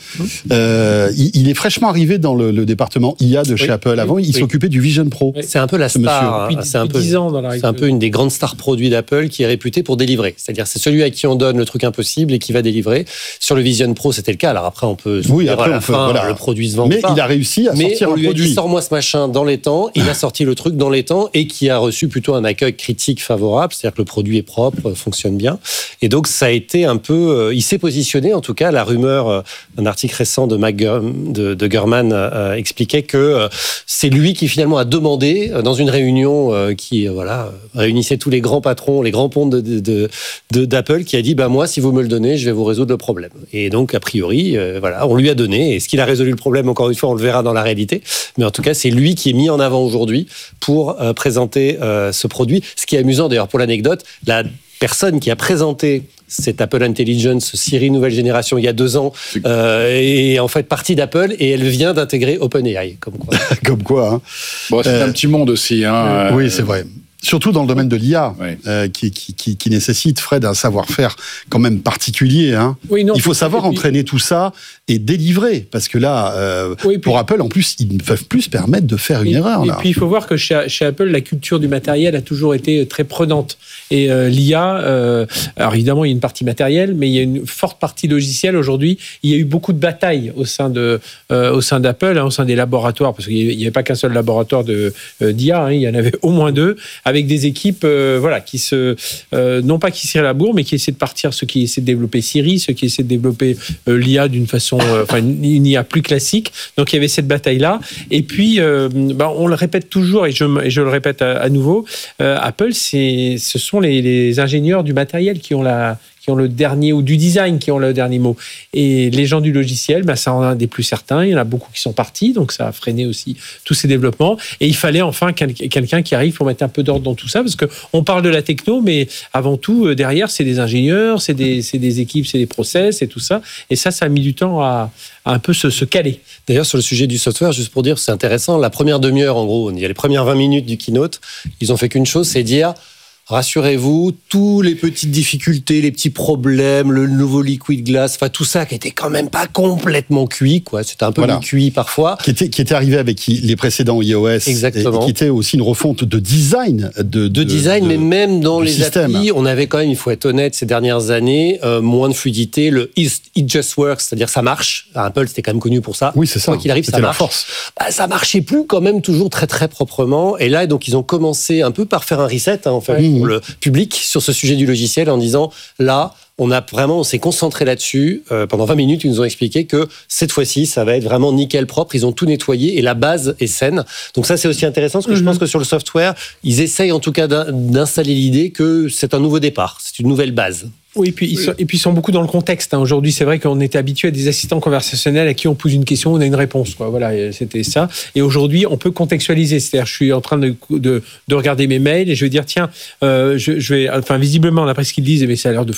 Euh, il, il est fraîchement arrivé dans le, le département I A de chez oui, Apple. Avant, il oui. s'occupait du Vision Pro. C'est un peu la star. Hein. C'est un peu, dix ans dans la c'est un peu une des grandes stars produits d'Apple qui est réputée pour délivrer. C'est-à-dire, c'est celui à qui on donne le truc impossible et qui va délivrer. Sur le Vision Pro, c'était le cas. Alors après, on peut. Oui, après, à la on fin, peut, voilà. le produit se vend Mais pas. il a réussi à Mais sortir on un lui produit. a dit, sors-moi ce machin dans les temps. Il a sorti le truc dans les temps et qui a reçu plutôt un accueil critique favorable. C'est-à-dire que le produit est propre, fonctionne bien. Et donc, ça a été un peu, euh, il s'est positionné, en tout cas, la rumeur euh, d'un article récent de, Mac Ger- de, de Gurman euh, expliquait que euh, c'est lui qui finalement a demandé, euh, dans une réunion euh, qui euh, voilà, réunissait tous les grands patrons, les grands pontes de, de, de, de, d'Apple, qui a dit, bah, moi, si vous me le donnez, je vais vous résoudre le problème. Et donc, a priori, euh, voilà, on lui a donné. Est-ce qu'il a résolu le problème? Encore une fois, on le verra dans la réalité. Mais en tout cas, c'est lui qui est mis en avant aujourd'hui pour euh, présenter euh, ce produit. Ce qui est amusant, d'ailleurs, pour l'anecdote, la personne qui a présenté cette Apple Intelligence Siri nouvelle génération il y a deux ans euh, est en fait partie d'Apple et elle vient d'intégrer OpenAI. Comme quoi. Comme quoi. Hein. Bon, c'est euh, un petit monde aussi. Hein, euh, oui, c'est vrai. Surtout dans le domaine de l'I A, ouais. euh, qui, qui, qui, qui nécessite, Fred, un savoir-faire quand même particulier. Hein. Oui, non, il faut savoir puis... entraîner tout ça et délivrer. Parce que là, euh, oui, puis... pour Apple, en plus, ils ne peuvent plus se permettre de faire une et, erreur. Et là. puis, il faut voir que chez, chez Apple, la culture du matériel a toujours été très prenante. Et euh, l'I A, euh, alors évidemment, il y a une partie matérielle, mais il y a une forte partie logicielle. Aujourd'hui, il y a eu beaucoup de batailles au sein, de, euh, au sein d'Apple, hein, au sein des laboratoires, parce qu'il n'y avait pas qu'un seul laboratoire de, euh, d'I A, hein, il y en avait au moins deux, avec des équipes Euh, voilà, qui se, euh, non pas qui se tirent la bourre, mais qui essaient de partir, ceux qui essaient de développer Siri, ceux qui essaient de développer euh, l'I A d'une façon, euh, enfin une, une I A plus classique. Donc il y avait cette bataille-là. Et puis, euh, bah, on le répète toujours, et je, et je le répète à, à nouveau, euh, Apple, c'est, ce sont les, les ingénieurs du matériel qui ont la qui ont le dernier, ou du design qui ont le dernier mot. Et les gens du logiciel, ben, ça en a un des plus certains. Il y en a beaucoup qui sont partis, donc ça a freiné aussi tous ces développements. Et il fallait enfin quel- quelqu'un qui arrive pour mettre un peu d'ordre dans tout ça, parce qu'on parle de la techno, mais avant tout, derrière, c'est des ingénieurs, c'est des, c'est des équipes, c'est des process et tout ça. Et ça, ça a mis du temps à, à un peu se, se caler. D'ailleurs, sur le sujet du software, juste pour dire, c'est intéressant, la première demi-heure, en gros, il y a les premières vingt minutes du keynote, ils ont fait qu'une chose, c'est dire... Rassurez-vous, tous les petites difficultés, les petits problèmes, le nouveau liquid glass, enfin tout ça qui était quand même pas complètement cuit, quoi. C'était un peu voilà. cuit parfois. Qui était, qui était arrivé avec les précédents iOS. Exactement. Et, et qui était aussi une refonte de design. De, de, de design, de, mais même dans les système. applis, on avait quand même, il faut être honnête, ces dernières années, euh, moins de fluidité. Le It Just Works, c'est-à-dire ça marche. Apple, c'était quand même connu pour ça. Oui, c'est ça. Quoi qu'il arrive, c'était ça marche. La force. Bah, ça marchait plus quand même toujours très très proprement. Et là, donc ils ont commencé un peu par faire un reset, hein, en fait. Mmh. Pour le public sur ce sujet du logiciel en disant là on a vraiment on s'est concentré là-dessus euh, pendant vingt minutes. Ils nous ont expliqué que cette fois-ci ça va être vraiment nickel propre, ils ont tout nettoyé et la base est saine. Donc ça c'est aussi intéressant parce que mm-hmm. je pense que sur le software ils essayent en tout cas d'installer l'idée que c'est un nouveau départ, c'est une nouvelle base. Oui, et puis, ils sont, et puis ils sont beaucoup dans le contexte. Hein. Aujourd'hui, c'est vrai qu'on était habitué à des assistants conversationnels à qui on pose une question, on a une réponse. Quoi. Voilà, c'était ça. Et aujourd'hui, on peut contextualiser. C'est-à-dire, je suis en train de, de, de regarder mes mails et je vais dire, tiens, euh, je, je vais, enfin, visiblement, d'après ce qu'ils disent, mais ça a l'air de fonctionner. J'ai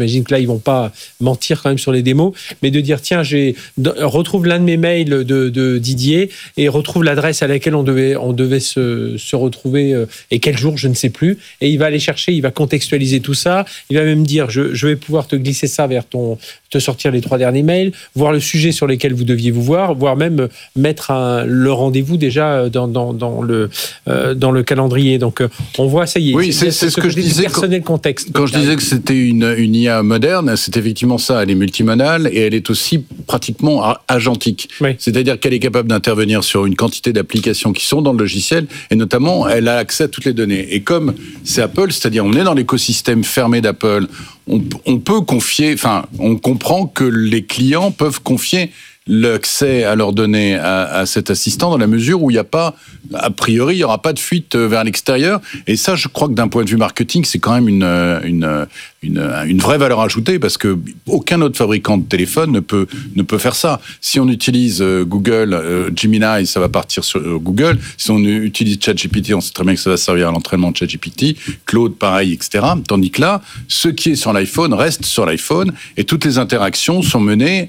j'imagine que là, ils vont pas mentir quand même sur les démos, mais de dire, tiens, j'ai, retrouve l'un de mes mails de, de Didier et retrouve l'adresse à laquelle on devait, on devait se, se retrouver euh, et quel jour, je ne sais plus. Et il va aller chercher, il va contextualiser tout ça. Il va même dire, je, je vais pouvoir te glisser ça vers ton, te sortir les trois derniers mails, voir le sujet sur lesquels vous deviez vous voir, voire même mettre un, le rendez-vous déjà dans, dans, dans, le, euh, dans le calendrier. Donc, euh, on voit, ça y est. Oui, c'est, c'est ce, ce que je disais. Personnel contexte. Quand je disais que c'était une, une I A moderne, c'est effectivement ça. Elle est multimodale et elle est aussi pratiquement agentique. Oui. C'est-à-dire qu'elle est capable d'intervenir sur une quantité d'applications qui sont dans le logiciel et notamment, elle a accès à toutes les données. Et comme c'est Apple, c'est-à-dire on est dans l'écosystème fermé d'Apple, on, on peut confier, enfin, on comprend que les clients peuvent confier l'accès à leurs données à, à cet assistant dans la mesure où il n'y a pas, a priori, il n'y aura pas de fuite vers l'extérieur. Et ça, je crois que d'un point de vue marketing, c'est quand même une, une, une, une vraie valeur ajoutée parce que aucun autre fabricant de téléphone ne peut, ne peut faire ça. Si on utilise Google, euh, Gemini, ça va partir sur Google. Si on utilise ChatGPT, on sait très bien que ça va servir à l'entraînement de ChatGPT. Claude, pareil, et cetera. Tandis que là, ce qui est sur l'iPhone reste sur l'iPhone et toutes les interactions sont menées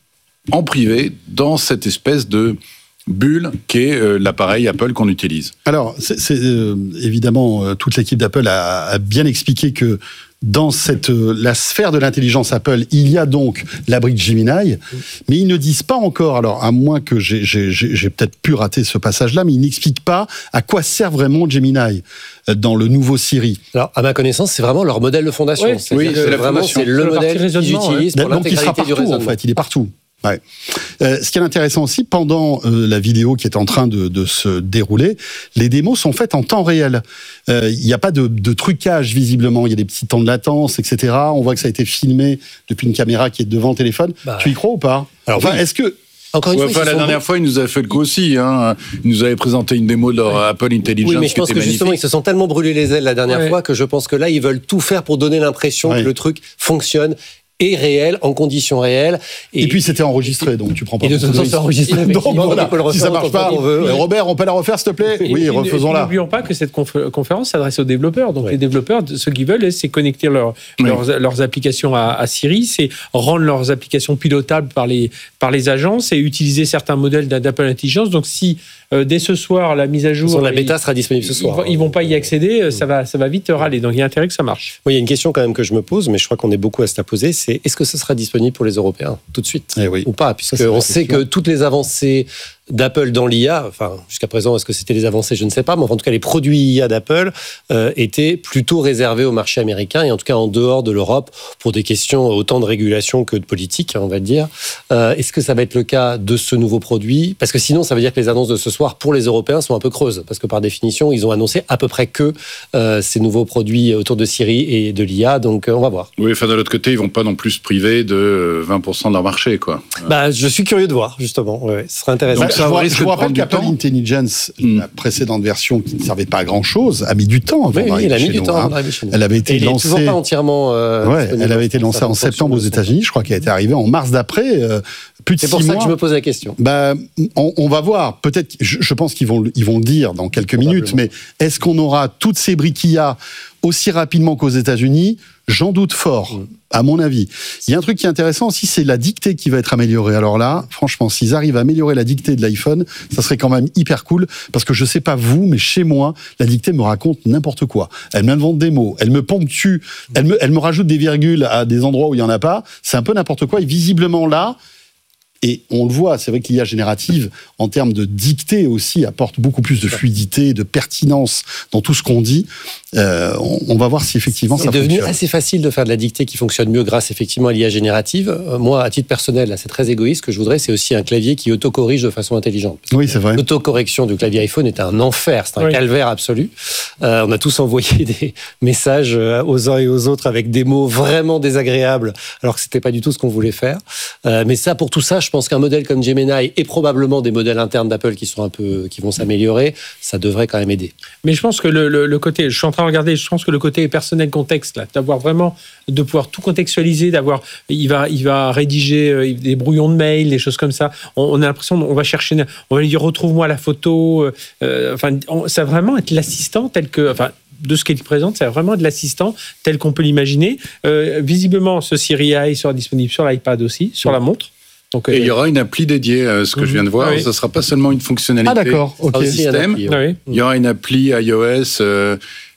en privé, dans cette espèce de bulle qu'est euh, l'appareil Apple qu'on utilise. Alors, c'est, c'est, euh, évidemment, euh, toute l'équipe d'Apple a, a bien expliqué que dans cette, euh, la sphère de l'intelligence Apple, il y a donc la brique Gemini, mais ils ne disent pas encore, alors à moins que j'ai, j'ai, j'ai, j'ai peut-être pu rater ce passage-là, mais ils n'expliquent pas à quoi sert vraiment Gemini dans le nouveau Siri. Alors, à ma connaissance, c'est vraiment leur modèle de fondation. Oui, c'est, oui, c'est vraiment c'est le modèle qu'ils utilisent pour donc, l'intégralité il sera partout, du raisonnement. En fait, il est partout. Ouais. Euh, ce qui est intéressant aussi, pendant euh, la vidéo qui est en train de, de se dérouler, les démos sont faites en temps réel. Il euh, n'y a pas de, de trucage visiblement, il y a des petits temps de latence, et cetera. On voit que ça a été filmé depuis une caméra qui est devant le téléphone. Bah, tu y crois ou pas? Alors, enfin, oui. Est-ce que Encore une ouais, fois, enfin, la dernière beaux. fois, ils nous avaient fait le coup aussi. Hein. Ils nous avaient présenté une démo de leur ouais. Apple Intelligence. Oui, mais je pense que magnifique. Justement, ils se sont tellement brûlés les ailes la dernière ouais. fois que je pense que là, ils veulent tout faire pour donner l'impression ouais. que le truc fonctionne. Et réel, en conditions réelles. Et, et puis c'était enregistré, donc tu prends pas. Et de toute façon, c'est enregistré. Donc voilà, si ça marche pas, on veut. Ouais. Robert, on peut la refaire, s'il te plaît? Oui, et, refaisons-la. N'oublions pas que cette conf- conférence s'adresse aux développeurs. Donc ouais. les développeurs, ce qu'ils veulent, c'est connecter leur, ouais. leurs, leurs applications à, à Siri, c'est rendre leurs applications pilotables par les, par les agences et utiliser certains modèles d'Apple Intelligence. Donc si euh, dès ce soir, la mise à jour... Façon, la bêta ils, sera disponible ce soir. Ils ne vont pas y accéder, ça va, ça va vite râler. Donc il y a intérêt que ça marche. Oui, il y a une question quand même que je me pose, mais je crois qu'on est beaucoup à se la poser, c'est est-ce que ce sera disponible disponible pour les Européens tout de suite eh oui. ou pas, puisqu'on sait que toutes les avancées d'Apple dans l'I A, enfin jusqu'à présent, est-ce que c'était les avancées, je ne sais pas, mais en tout cas les produits I A d'Apple euh, étaient plutôt réservés au marché américain et en tout cas en dehors de l'Europe pour des questions autant de régulation que de politique, on va dire. Euh, est-ce que ça va être le cas de ce nouveau produit? Parce que sinon, ça veut dire que les annonces de ce soir pour les Européens sont un peu creuses, parce que par définition, ils ont annoncé à peu près que euh, ces nouveaux produits autour de Siri et de l'I A, donc euh, on va voir. Oui, enfin de l'autre côté, ils vont pas non plus se priver de vingt pour cent de leur marché, quoi. Bah, je suis curieux de voir, justement. Ouais, ce serait intéressant. Donc, je vous, je vous rappelle qu'Apple Intelligence, mm. la précédente version qui ne servait pas à grand chose, a mis du temps avant oui, d'arriver oui, elle a mis chez du nous, temps hein. avant d'arriver chez nous. Elle avait été Et lancée. Elle n'est toujours pas entièrement. Euh, ouais, elle avait été lancée en septembre aux États-Unis. Je crois qu'elle était arrivée en mars d'après. Euh, plus de C'est six pour ça mois. que je me pose la question. Bah, on, on va voir. Peut-être. Je, je pense qu'ils vont, ils vont le dire dans quelques minutes. Mais est-ce qu'on aura toutes ces briques I A aussi rapidement qu'aux États-Unis? J'en doute fort, mmh. à mon avis. Il y a un truc qui est intéressant aussi, c'est la dictée qui va être améliorée. Alors là, franchement, s'ils arrivent à améliorer la dictée de l'iPhone, ça serait quand même hyper cool, parce que je sais pas vous, mais chez moi, la dictée me raconte n'importe quoi. Elle m'invente des mots, elle me ponctue, elle me, elle me rajoute des virgules à des endroits où il y en a pas. C'est un peu n'importe quoi. Et visiblement là, et on le voit, c'est vrai que l'I A générative, en termes de dictée aussi, apporte beaucoup plus de fluidité, de pertinence dans tout ce qu'on dit. Euh, on, on va voir si effectivement c'est ça fonctionne. C'est devenu assez facile de faire de la dictée qui fonctionne mieux grâce effectivement à l'I A générative. Euh, moi, à titre personnel, là, c'est très égoïste. Ce que je voudrais, c'est aussi un clavier qui autocorrige de façon intelligente. Oui, c'est vrai. L'autocorrection du clavier iPhone est un enfer, c'est un oui. calvaire absolu. Euh, on a tous envoyé des messages aux uns et aux autres avec des mots vraiment désagréables, alors que c'était pas du tout ce qu'on voulait faire. Euh, mais ça, pour tout ça, je pense qu'un modèle comme Gemini et probablement des modèles internes d'Apple qui sont un peu, qui vont s'améliorer, ça devrait quand même aider. Mais je pense que le, le, le côté, je suis en train de regarder, je pense que le côté personnel contexte, là, d'avoir vraiment, de pouvoir tout contextualiser, d'avoir, il va, il va rédiger euh, des brouillons de mails, des choses comme ça. On, on a l'impression, on va chercher, on va lui dire retrouve-moi la photo. Euh, enfin, on, ça va vraiment être l'assistant tel que, enfin. de ce qu'il présente, c'est vraiment de l'assistant tel qu'on peut l'imaginer. Euh, visiblement, ce Siri A I sera disponible sur l'iPad aussi, sur la montre. Donc, et il y aura une appli dédiée à ce que mmh. je viens de voir. Oui. Ce ne sera pas seulement une fonctionnalité ah, d'accord. Okay. du système. Appli, ouais. Il y aura une appli iOS, euh,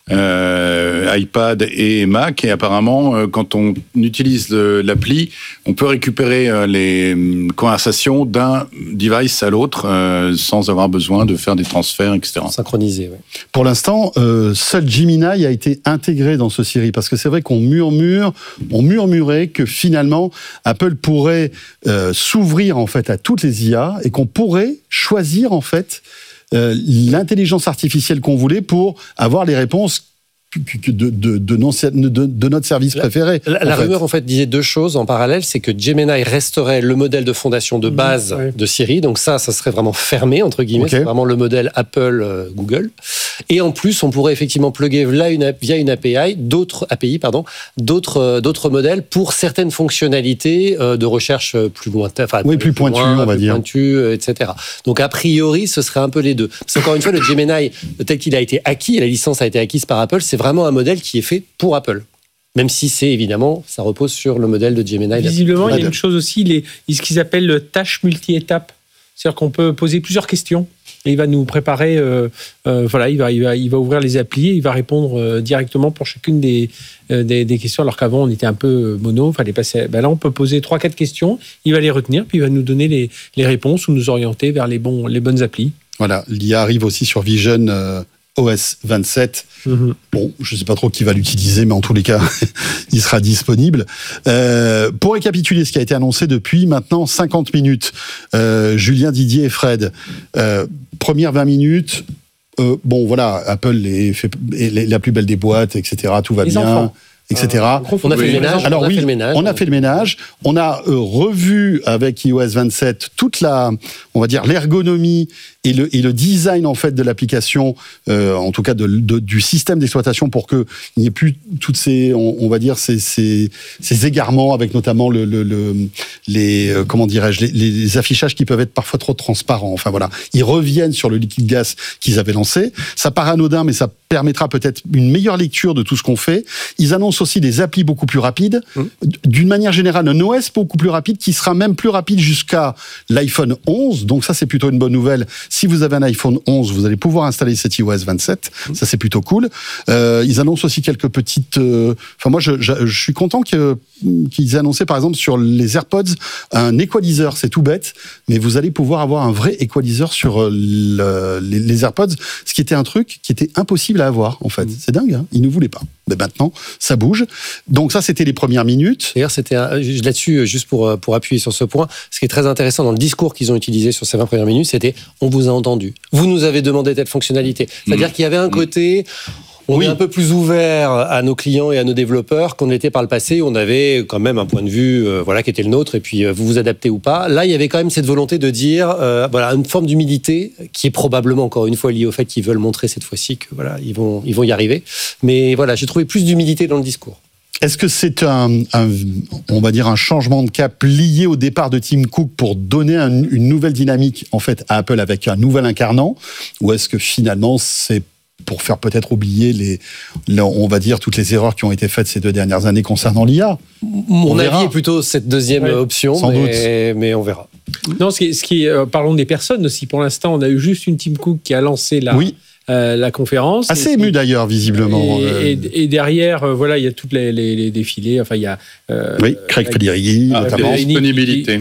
euh, iPad et Mac. Et apparemment, euh, quand on utilise le, l'appli, on peut récupérer euh, les conversations d'un device à l'autre euh, sans avoir besoin de faire des transferts, et cetera. Synchronisé, oui. Pour l'instant, euh, seul Gemini a été intégré dans ce Siri, parce que c'est vrai qu'on murmure, on murmurait que finalement, Apple pourrait euh, s'ouvrir en fait à toutes les I A et qu'on pourrait choisir en fait euh, l'intelligence artificielle qu'on voulait pour avoir les réponses De, de, de, non, de, de notre service préféré. La, la, la rumeur, en fait, disait deux choses en parallèle. C'est que Gemini resterait le modèle de fondation de base mmh, oui. de Siri. Donc ça, ça serait vraiment fermé, entre guillemets. Okay. C'est vraiment le modèle Apple, euh, Google. Et en plus, on pourrait effectivement plugger via une, via une A P I, d'autres A P I, pardon, d'autres, euh, d'autres modèles pour certaines fonctionnalités euh, de recherche plus lointaines. Enfin, oui, plus, plus pointues, on va plus dire. Pointues, euh, et cetera. Donc, a priori, ce serait un peu les deux. Parce qu'encore une fois, le Gemini, tel qu'il a été acquis, et la licence a été acquise par Apple, c'est vraiment un modèle qui est fait pour Apple. Même si c'est évidemment, ça repose sur le modèle de Gemini. Visiblement, il y a une chose aussi, les, ce qu'ils appellent le tâche multi-étape. C'est-à-dire qu'on peut poser plusieurs questions et il va nous préparer, euh, euh, voilà, il va, il, va, il va ouvrir les applis et il va répondre euh, directement pour chacune des, euh, des, des questions, alors qu'avant on était un peu mono, il fallait passer. Ben là, on peut poser trois quatre questions, il va les retenir, puis il va nous donner les, les réponses ou nous orienter vers les, bons, les bonnes applis. Voilà, l'I A arrive aussi sur Vision euh, O S vingt-sept. Mmh. Bon, je ne sais pas trop qui va l'utiliser, mais en tous les cas, il sera disponible. Euh, pour récapituler ce qui a été annoncé depuis maintenant cinquante minutes, euh, Julien, Didier et Fred, euh, première vingt minutes, euh, bon voilà, Apple est, fait, est la plus belle des boîtes, et cetera. Tout va Les bien. Enfants. et cetera. On a fait le ménage. Alors on a oui, fait le ménage. on a fait le ménage. On a euh, revu avec i O S vingt-sept toute la, on va dire, l'ergonomie et le, et le design en fait de l'application, euh, en tout cas de, de, du système d'exploitation, pour que il n'y ait plus toutes ces, on, on va dire ces, ces, ces égarements avec notamment le, le, le les, euh, comment dirais-je, les, les affichages qui peuvent être parfois trop transparents. Enfin voilà, ils reviennent sur le liquide gaz qu'ils avaient lancé. Ça paraît anodin, mais ça permettra peut-être une meilleure lecture de tout ce qu'on fait. Ils annoncent aussi des applis beaucoup plus rapides. Mmh. D'une manière générale, un O S beaucoup plus rapide qui sera même plus rapide jusqu'à l'iPhone onze. Donc ça, c'est plutôt une bonne nouvelle. Si vous avez un iPhone onze, vous allez pouvoir installer cet i O S vingt-sept. Mmh. Ça, c'est plutôt cool. Euh, ils annoncent aussi quelques petites... Euh... Enfin, moi, je, je, je suis content que, qu'ils aient annoncé, par exemple, sur les AirPods, un equalizer. C'est tout bête, mais vous allez pouvoir avoir un vrai equalizer sur le, les, les AirPods, ce qui était un truc qui était impossible à avoir, en fait. Mmh. C'est dingue, hein. Ils ne voulaient pas. Mais maintenant, ça bouge. Donc ça, c'était les premières minutes. D'ailleurs, c'était un, là-dessus, juste pour, pour appuyer sur ce point, ce qui est très intéressant dans le discours qu'ils ont utilisé sur ces vingt premières minutes, c'était « on vous a entendu, vous nous avez demandé telle fonctionnalité ». C'est-à-dire mmh. qu'il y avait un côté... On oui. est un peu plus ouvert à nos clients et à nos développeurs qu'on l'était par le passé. On avait quand même un point de vue, euh, voilà, qui était le nôtre. Et puis, euh, vous vous adaptez ou pas. Là, il y avait quand même cette volonté de dire, euh, voilà, une forme d'humilité qui est probablement encore une fois liée au fait qu'ils veulent montrer cette fois-ci que voilà, ils vont, ils vont y arriver. Mais voilà, j'ai trouvé plus d'humilité dans le discours. Est-ce que c'est un, un, on va dire, un changement de cap lié au départ de Tim Cook pour donner un, une nouvelle dynamique en fait à Apple avec un nouvel incarnant, ou est-ce que finalement c'est pour faire peut-être oublier les, les, on va dire, toutes les erreurs qui ont été faites ces deux dernières années concernant l'I A? Mon avis est plutôt cette deuxième ouais, option, sans mais, doute. mais on verra. Non, ce qui, ce qui euh, parlons des personnes aussi. Pour l'instant, on a eu juste une Tim Cook qui a lancé la, oui. euh, la conférence. Assez ému d'ailleurs, visiblement. Et, euh... et, et derrière, euh, voilà, il y a toutes les, les, les défilés. Enfin, il y a. Euh, oui, Craig euh, Federighi, ah, notamment. Disponibilité.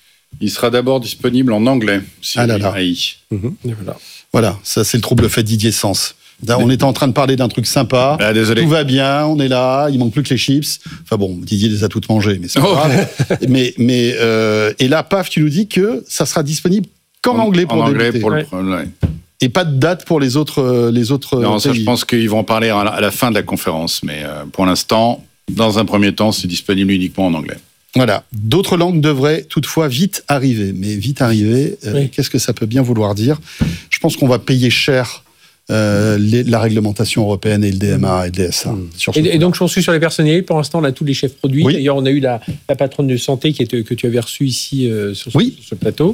Il sera d'abord disponible en anglais. Ah là là. Mm-hmm. Voilà. Voilà, ça c'est le trouble fait Didier Sens. On était en train de parler d'un truc sympa. Ah, désolé. Tout va bien, on est là, il manque plus que les chips. Enfin bon, Didier les a toutes mangées, mais c'est pas oh. grave. mais, mais, euh, et là, paf, tu nous dis que ça sera disponible qu'en en, anglais pour en débuter. Anglais pour ouais. le ouais. Et pas de date pour les autres, les autres non, pays. Ça, je pense qu'ils vont en parler à la fin de la conférence. Mais euh, pour l'instant, dans un premier temps, c'est disponible uniquement en anglais. Voilà. D'autres langues devraient toutefois vite arriver. Mais vite arriver, euh, oui. qu'est-ce que ça peut bien vouloir dire? Je pense qu'on va payer cher euh, les, la réglementation européenne et le D M A et le D S A. Mmh. Sur et, et donc, je suis sur les personnels. Pour l'instant, on a tous les chefs produits. Oui. D'ailleurs, on a eu la, la patronne de santé qui était, que tu avais reçue ici euh, sur, oui. sur ce plateau.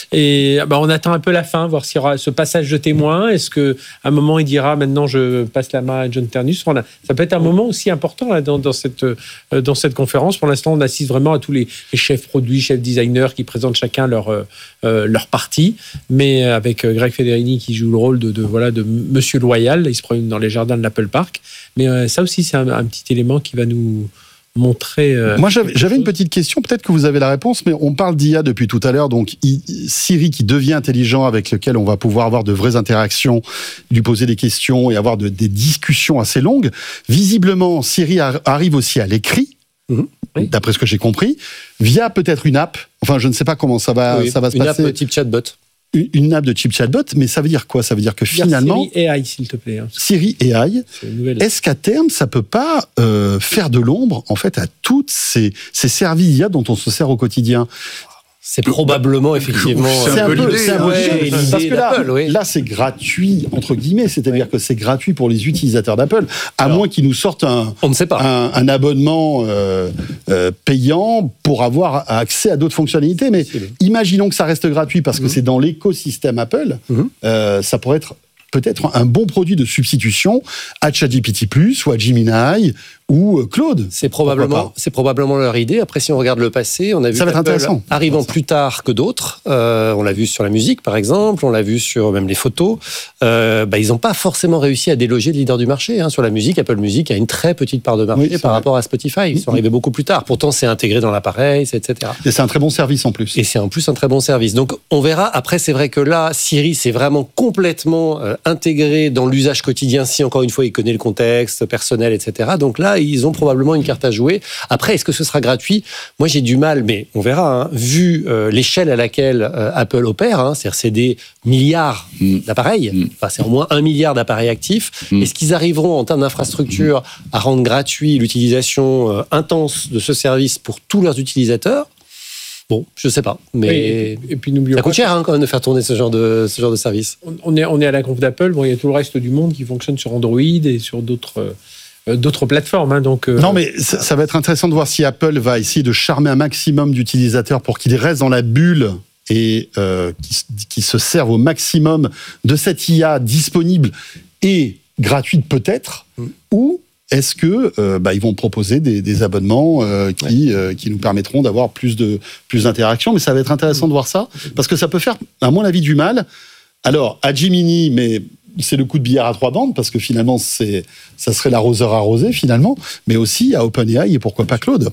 Et bah, on attend un peu la fin, voir s'il y aura ce passage de témoin. Est-ce qu'à un moment, il dira maintenant, je passe la main à John Ternus. On a, ça peut être un moment aussi important là, dans, dans, cette, euh, dans cette conférence. Pour l'instant, on assiste vraiment à tous les, les chefs produits, chefs designers qui présentent chacun leur, euh, leur partie. Mais avec euh, Greg Federini qui joue le rôle de, de, voilà, de Monsieur Loyal. Il se promène dans les jardins de l'Apple Park. Mais euh, ça aussi, c'est un, un petit élément qui va nous montrer... Euh, Moi, j'avais, j'avais une petite question. Peut-être que vous avez la réponse, mais on parle d'I A depuis tout à l'heure. Donc, I, Siri qui devient intelligent, avec lequel on va pouvoir avoir de vraies interactions, lui poser des questions et avoir de, des discussions assez longues. Visiblement, Siri a, arrive aussi à l'écrit. Mmh, oui. D'après ce que j'ai compris, via peut-être une app. Enfin, je ne sais pas comment ça va, oui, ça va se une passer. Une app type chatbot. Une, une app de type chatbot, mais ça veut dire quoi? Ça veut dire que finalement... Siri A I, s'il te plaît. Hein. Siri A I, est-ce qu'à terme, ça peut pas euh, faire de l'ombre, en fait, à toutes ces, ces services I A dont on se sert au quotidien? C'est probablement, effectivement... C'est un peu l'idée. C'est un peu ouais, l'idée. Parce que là, oui. là, c'est gratuit, entre guillemets, c'est-à-dire ouais. que c'est gratuit pour les utilisateurs d'Apple, à Alors, moins qu'ils nous sortent un, on ne sait pas. un, un abonnement euh, euh, payant pour avoir accès à d'autres fonctionnalités. Mais imaginons que ça reste gratuit parce que mmh. c'est dans l'écosystème Apple, mmh. euh, ça pourrait être peut-être un bon produit de substitution à ChatGPT plus, ou à Gemini, ou Claude. C'est probablement, c'est probablement leur idée. Après, si on regarde le passé, on a vu ça va être intéressant. Arrivant plus tard que d'autres. Euh, on l'a vu sur la musique, par exemple. On l'a vu sur même les photos. Euh, bah, ils n'ont pas forcément réussi à déloger le leader du marché. Hein. Sur la musique, Apple Music a une très petite part de marché oui, par vrai. rapport à Spotify. Ils sont arrivés beaucoup plus tard. Pourtant, c'est intégré dans l'appareil, et cetera. Et c'est un très bon service en plus. Et c'est en plus un très bon service. Donc, on verra. Après, c'est vrai que là, Siri, c'est vraiment complètement euh, intégré dans l'usage quotidien. Si, encore une fois, il connaît le contexte personnel, et cetera. Donc là, ils ont probablement une carte à jouer. Après, est-ce que ce sera gratuit? Moi, j'ai du mal, mais on verra. Hein, vu euh, l'échelle à laquelle euh, Apple opère, hein, c'est-à-dire c'est des milliards mmh. d'appareils, mmh. enfin c'est au moins un milliard d'appareils actifs. Mmh. Est-ce qu'ils arriveront en termes d'infrastructure à rendre gratuit l'utilisation euh, intense de ce service pour tous leurs utilisateurs? Bon, je sais pas, mais et, et puis n'oublions ça coûte pas cher hein, quand même de faire tourner ce genre de ce genre de service. On est on est à la conf d'Apple. Bon, il y a tout le reste du monde qui fonctionne sur Android et sur d'autres euh, d'autres plateformes. Hein, donc euh... non, mais ça, ça va être intéressant de voir si Apple va essayer de charmer un maximum d'utilisateurs pour qu'ils restent dans la bulle et euh, qui, qui se servent au maximum de cette I A disponible et gratuite peut-être, mm. ou est-ce que euh, bah, ils vont proposer des, des abonnements euh, qui ouais. euh, qui nous permettront d'avoir plus de plus d'interactions? Mais ça va être intéressant de voir ça parce que ça peut faire, à mon avis, du mal. Alors à Gemini, mais c'est le coup de billard à trois bandes parce que finalement c'est ça serait l'arroseur arrosé finalement, mais aussi à OpenAI et pourquoi pas Claude.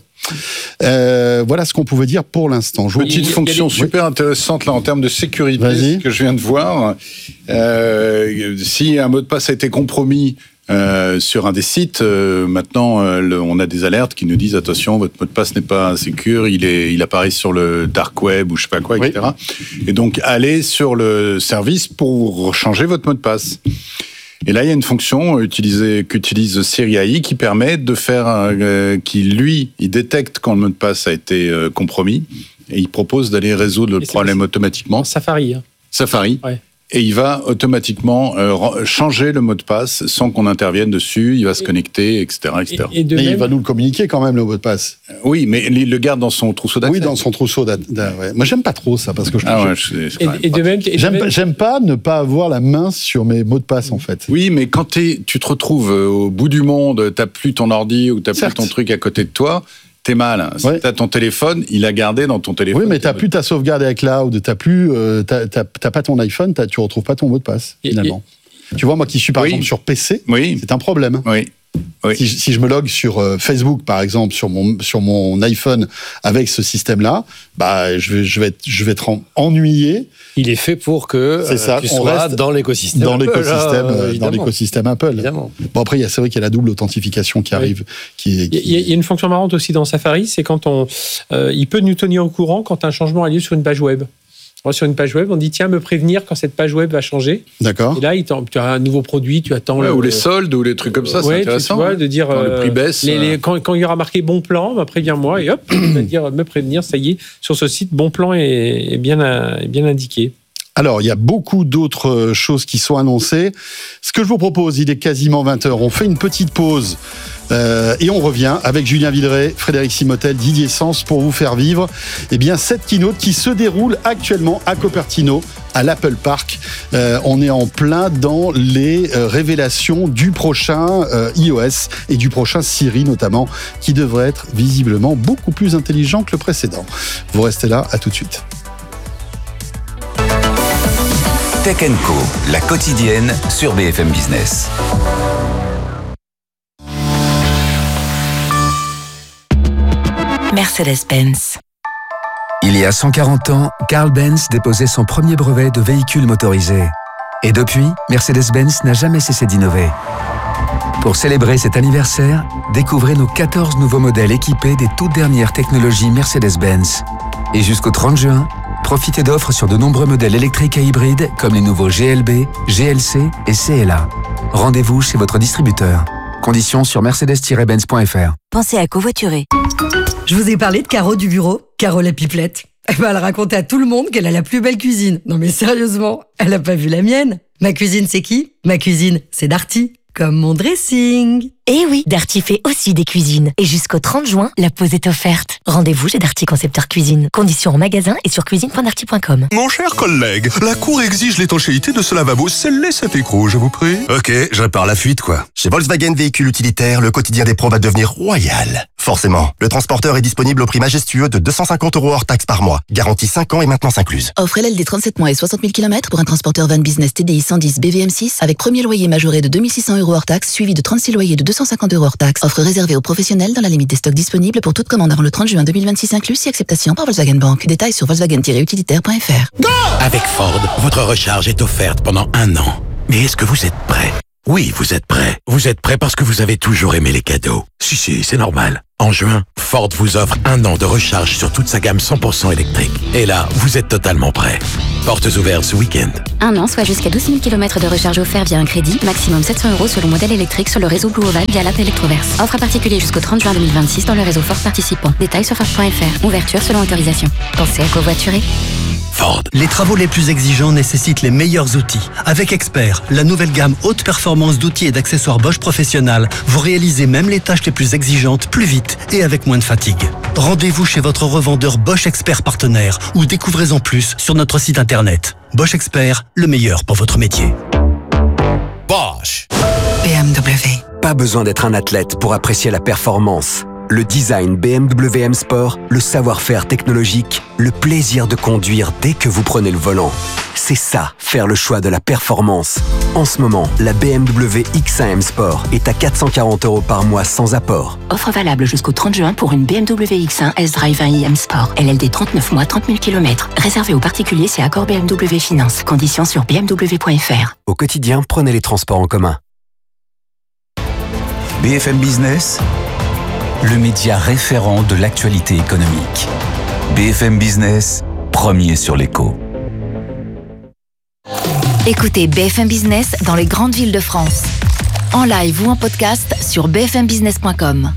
Euh, voilà ce qu'on pouvait dire pour l'instant. Je Petite fonction super intéressante là en termes de sécurité Vas-y. que je viens de voir. Euh, si un mot de passe a été compromis Euh, sur un des sites, euh, maintenant, euh, le, on a des alertes qui nous disent attention, votre mot de passe n'est pas sécure, il est, il apparaît sur le dark web ou je sais pas quoi, et cetera. Oui. Et donc, allez sur le service pour changer votre mot de passe. Et là, il y a une fonction utilisée, qu'utilise Siri A I qui permet de faire, euh, qui lui, il détecte quand le mot de passe a été euh, compromis et il propose d'aller résoudre le et problème automatiquement. Safari. Hein. Safari. Ouais. Et il va automatiquement euh, changer le mot de passe sans qu'on intervienne dessus. Il va se connecter, et cetera, et cetera. Et, et mais même... il va nous le communiquer quand même, le mot de passe. Oui, mais il le garde dans son trousseau d'accès. Oui, dans son trousseau d'accès. Ouais. Moi, j'aime pas trop ça parce que je. Ah ouais, je, et, et de même, et j'aime, de même... j'aime pas ne pas avoir la main sur mes mots de passe en fait. Oui, mais quand t'es, tu te retrouves au bout du monde, t'as plus ton ordi ou t'as plus ton truc à côté de toi. T'es mal. Si ouais. t'as ton téléphone, il a gardé dans ton téléphone. Oui, mais t'as plus ta sauvegarde avec cloud, t'as plus, euh, t'as, t'as, t'as pas ton iPhone, t'as, tu retrouves pas ton mot de passe et, finalement. Et... Tu vois, moi qui suis par oui. exemple sur P C, oui. c'est un problème. Oui. Oui. Si, si je me log sur euh, Facebook, par exemple, sur mon sur mon iPhone avec ce système-là, bah je vais je vais être je vais être ennuyé. Il est fait pour que c'est ça, euh, tu on sois reste dans l'écosystème dans Apple, l'écosystème là, dans l'écosystème Apple. Évidemment. Bon après, il y a c'est vrai qu'il y a la double authentification qui arrive. Oui. Qui, qui... Il, y a, il y a une fonction marrante aussi dans Safari, c'est quand on euh, il peut nous tenir au courant quand un changement a lieu sur une page web. Sur une page web, on dit tiens, me prévenir quand cette page web va changer. D'accord. Et là, il tu as un nouveau produit, tu attends. Ouais, le, ou les soldes, ou les trucs comme ça, ouais, c'est intéressant. Tu vois, de dire. Quand euh, le prix baisse. Les, les, quand, quand il y aura marqué bon plan, bah, préviens-moi, et hop, il va dire me prévenir, ça y est, sur ce site, bon plan est, est, bien, est bien indiqué. Alors, il y a beaucoup d'autres choses qui sont annoncées. Ce que je vous propose, il est quasiment vingt heures. On fait une petite pause euh, et on revient avec Julien Villeray, Frédéric Simotel, Didier Sens pour vous faire vivre eh bien, cette keynote qui se déroule actuellement à Cupertino, à l'Apple Park. Euh, on est en plein dans les euh, révélations du prochain euh, iOS et du prochain Siri notamment, qui devrait être visiblement beaucoup plus intelligent que le précédent. Vous restez là, à tout de suite. Tech and Co, la quotidienne sur B F M Business. Mercedes-Benz. Il y a cent quarante ans, Carl Benz déposait son premier brevet de véhicule motorisé. Et depuis, Mercedes-Benz n'a jamais cessé d'innover. Pour célébrer cet anniversaire, découvrez nos quatorze nouveaux modèles équipés des toutes dernières technologies Mercedes-Benz. Et jusqu'au trente juin, profitez d'offres sur de nombreux modèles électriques et hybrides comme les nouveaux G L B, G L C et C L A. Rendez-vous chez votre distributeur. Conditions sur mercedes tiret benz point f r. Pensez à covoiturer. Je vous ai parlé de Caro du bureau, Caro la pipelette. Eh ben, elle racontait à tout le monde qu'elle a la plus belle cuisine. Non mais sérieusement, elle a pas vu la mienne. Ma cuisine, c'est qui ? Ma cuisine, c'est Darty. Comme mon dressing. Eh oui, Darty fait aussi des cuisines. Et jusqu'au trente juin, la pause est offerte. Rendez-vous chez Darty Concepteur Cuisine. Conditions en magasin et sur cuisine point darty point com. Mon cher collègue, la Cour exige l'étanchéité de ce lavabo scellé cet écrou, je vous prie. Ok, je répare la fuite, quoi. Chez Volkswagen Véhicules Utilitaires, le quotidien des pros va devenir royal. Forcément, le transporteur est disponible au prix majestueux de deux cent cinquante euros hors taxe par mois. Garantie cinq ans et maintenance incluse. Offre L L D trente-sept mois et soixante mille kilomètres pour un transporteur van business T D I cent dix B V M six avec premier loyer majoré de deux mille six cents euros hors taxe, suivi de trente-six loyers de deux cent cinquante euros hors taxe. Offre réservée aux professionnels dans la limite des stocks disponibles pour toute commande avant le trente juin deux mille vingt-six inclus, si acceptation par Volkswagen Bank. Détails sur volkswagen tiret utilitaire point f r. Avec Ford, votre recharge est offerte pendant un an. Mais est-ce que vous êtes prêt ? Oui, vous êtes prêt. Vous êtes prêt parce que vous avez toujours aimé les cadeaux. Si, si, c'est normal. En juin, Ford vous offre un an de recharge sur toute sa gamme cent pour cent électrique. Et là, vous êtes totalement prêt. Portes ouvertes ce week-end. Un an, soit jusqu'à douze mille kilomètres de recharge offert via un crédit, maximum sept cents euros selon modèle électrique sur le réseau Blue Oval via l'app Electroverse. Offre à particulier jusqu'au trente juin deux mille vingt-six dans le réseau Ford participant. Détails sur Ford point f r. Ouverture selon autorisation. Pensez à covoiturer. Ford. Les travaux les plus exigeants nécessitent les meilleurs outils. Avec Expert, la nouvelle gamme haute performance d'outils et d'accessoires Bosch Professionnel, vous réalisez même les tâches les plus exigeantes plus vite et avec moins de fatigue. Rendez-vous chez votre revendeur Bosch Expert partenaire ou découvrez-en plus sur notre site internet. Bosch Expert, le meilleur pour votre métier. Bosch. B M W. Pas besoin d'être un athlète pour apprécier la performance. Le design B M W M Sport, le savoir-faire technologique, le plaisir de conduire dès que vous prenez le volant. C'est ça, faire le choix de la performance. En ce moment, la B M W X un M Sport est à quatre cent quarante euros par mois sans apport. Offre valable jusqu'au trente juin pour une B M W X un S-Drive un i M Sport. L L D trente-neuf mois, trente mille kilomètres. Réservé aux particuliers, c'est accord B M W Finance. Conditions sur b m w point f r. Au quotidien, prenez les transports en commun. B F M Business, le média référent de l'actualité économique. B F M Business, premier sur l'écho. Écoutez B F M Business dans les grandes villes de France. En live ou en podcast sur b f m business point com.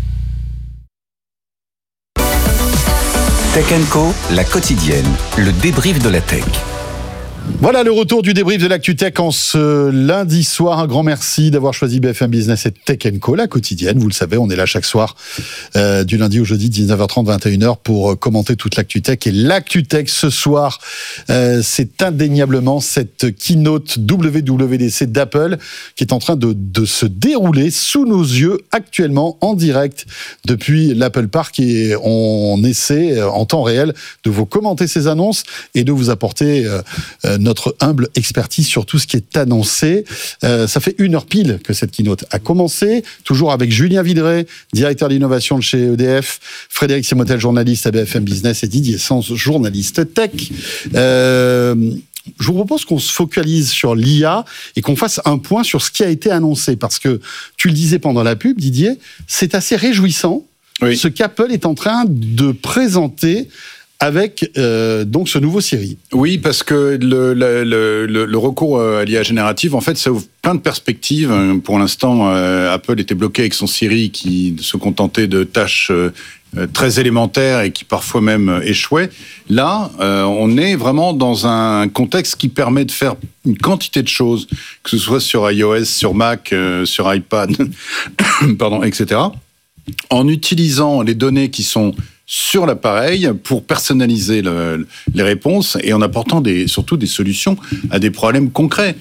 Tech and Co, la quotidienne, le débrief de la tech. Voilà le retour du débrief de l'Actu Tech en ce lundi soir. Un grand merci d'avoir choisi B F M Business et Tech and Co, la quotidienne. Vous le savez, on est là chaque soir euh, du lundi au jeudi, dix-neuf heures trente, vingt et une heures pour commenter toute l'Actu Tech. Et l'Actu Tech ce soir, euh, c'est indéniablement cette keynote W W D C d'Apple qui est en train de, de se dérouler sous nos yeux actuellement en direct depuis l'Apple Park. Et on essaie en temps réel de vous commenter ces annonces et de vous apporter euh, euh, notre humble expertise sur tout ce qui est annoncé. Euh, ça fait une heure pile que cette keynote a commencé, toujours avec Julien Villeray, directeur d'innovation de chez E D F, Frédéric Simotel, journaliste à B F M Business, et Didier Sens, journaliste tech. Euh, je vous propose qu'on se focalise sur l'I A et qu'on fasse un point sur ce qui a été annoncé, parce que tu le disais pendant la pub, Didier, c'est assez réjouissant, oui, ce qu'Apple est en train de présenter avec euh, donc ce nouveau Siri. Oui, parce que le, le, le, le recours à l'I A générative, en fait, ça ouvre plein de perspectives. Pour l'instant, euh, Apple était bloqué avec son Siri qui se contentait de tâches euh, très élémentaires et qui parfois même échouaient. Là, euh, on est vraiment dans un contexte qui permet de faire une quantité de choses, que ce soit sur iOS, sur Mac, euh, sur iPad, pardon, et cetera, en utilisant les données qui sont sur l'appareil pour personnaliser le, les réponses et en apportant des, surtout des solutions à des problèmes concrets.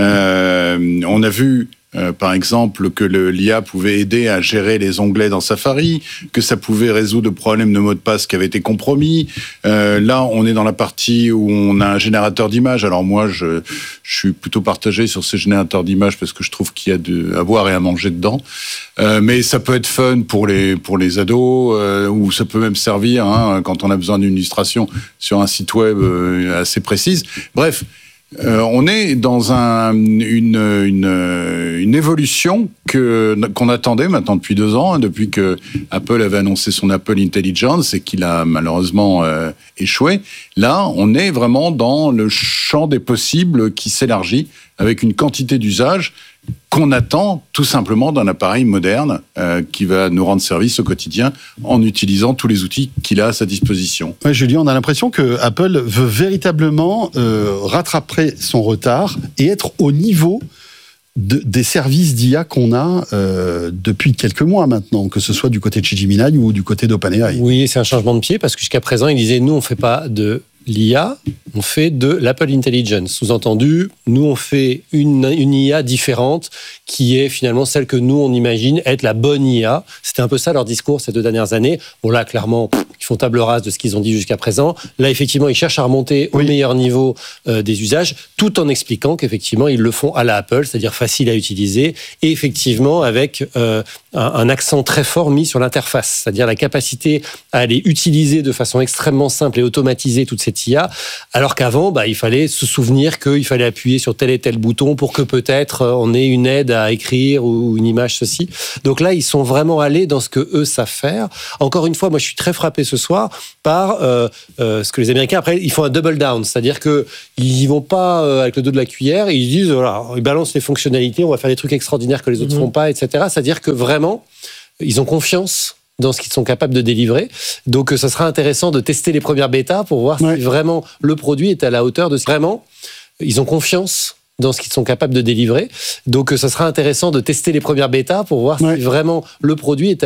Euh, on a vu Euh, par exemple, que le, l'I A pouvait aider à gérer les onglets dans Safari, que ça pouvait résoudre le problème de mot de passe qui avait été compromis. Euh, là, on est dans la partie où on a un générateur d'images. Alors moi, je, je suis plutôt partagé sur ces générateurs d'images parce que je trouve qu'il y a de, à boire et à manger dedans. Euh, mais ça peut être fun pour les, pour les ados, euh, ou ça peut même servir hein, quand on a besoin d'une illustration sur un site web euh, assez précise. Bref, Euh, on est dans un, une, une, une évolution que, qu'on attendait maintenant depuis deux ans, hein, depuis que Apple avait annoncé son Apple Intelligence et qu'il a malheureusement euh, échoué. Là, on est vraiment dans le champ des possibles qui s'élargit avec une quantité d'usages qu'on attend tout simplement d'un appareil moderne euh, qui va nous rendre service au quotidien en utilisant tous les outils qu'il a à sa disposition. Ouais, Julien, on a l'impression que Apple veut véritablement euh, rattraper son retard et être au niveau de, des services d'I A qu'on a euh, depuis quelques mois maintenant, que ce soit du côté de chez Gemini ou du côté d'OpenAI. Oui, c'est un changement de pied parce que jusqu'à présent, il disait nous, on ne fait pas de l'I A, on fait de l'Apple Intelligence. Sous-entendu, nous, on fait une, une I A différente qui est finalement celle que nous, on imagine être la bonne I A. C'était un peu ça leur discours ces deux dernières années. Bon, là, clairement, pff, ils font table rase de ce qu'ils ont dit jusqu'à présent. Là, effectivement, ils cherchent à remonter au oui. meilleur niveau euh, des usages, tout en expliquant qu'effectivement, ils le font à la Apple, c'est-à-dire facile à utiliser, et effectivement, avec euh, un, un accent très fort mis sur l'interface, c'est-à-dire la capacité à aller utiliser de façon extrêmement simple et automatisée toute cette I A, alors qu'avant, bah, il fallait se souvenir qu'il fallait appuyer sur tel et tel bouton pour que peut-être on ait une aide à écrire ou une image ceci. Donc là, ils sont vraiment allés dans ce que eux savent faire. Encore une fois, moi, je suis très frappé ce soir par euh, euh, ce que les Américains, après, ils font un double down, c'est-à-dire qu'ils n'y vont pas euh, avec le dos de la cuillère, ils disent, voilà, ils balancent les fonctionnalités, on va faire des trucs extraordinaires que les autres ne mmh. font pas, et cetera. C'est-à-dire que vraiment, ils ont confiance dans ce qu'ils sont capables de délivrer. Donc, ça sera intéressant de tester les premières bêtas pour voir ouais. si vraiment le produit est à la hauteur de... Vraiment, ils ont confiance dans ce qu'ils sont capables de délivrer. Donc, ça sera intéressant de tester les premières bêtas pour voir ouais. si vraiment le produit est à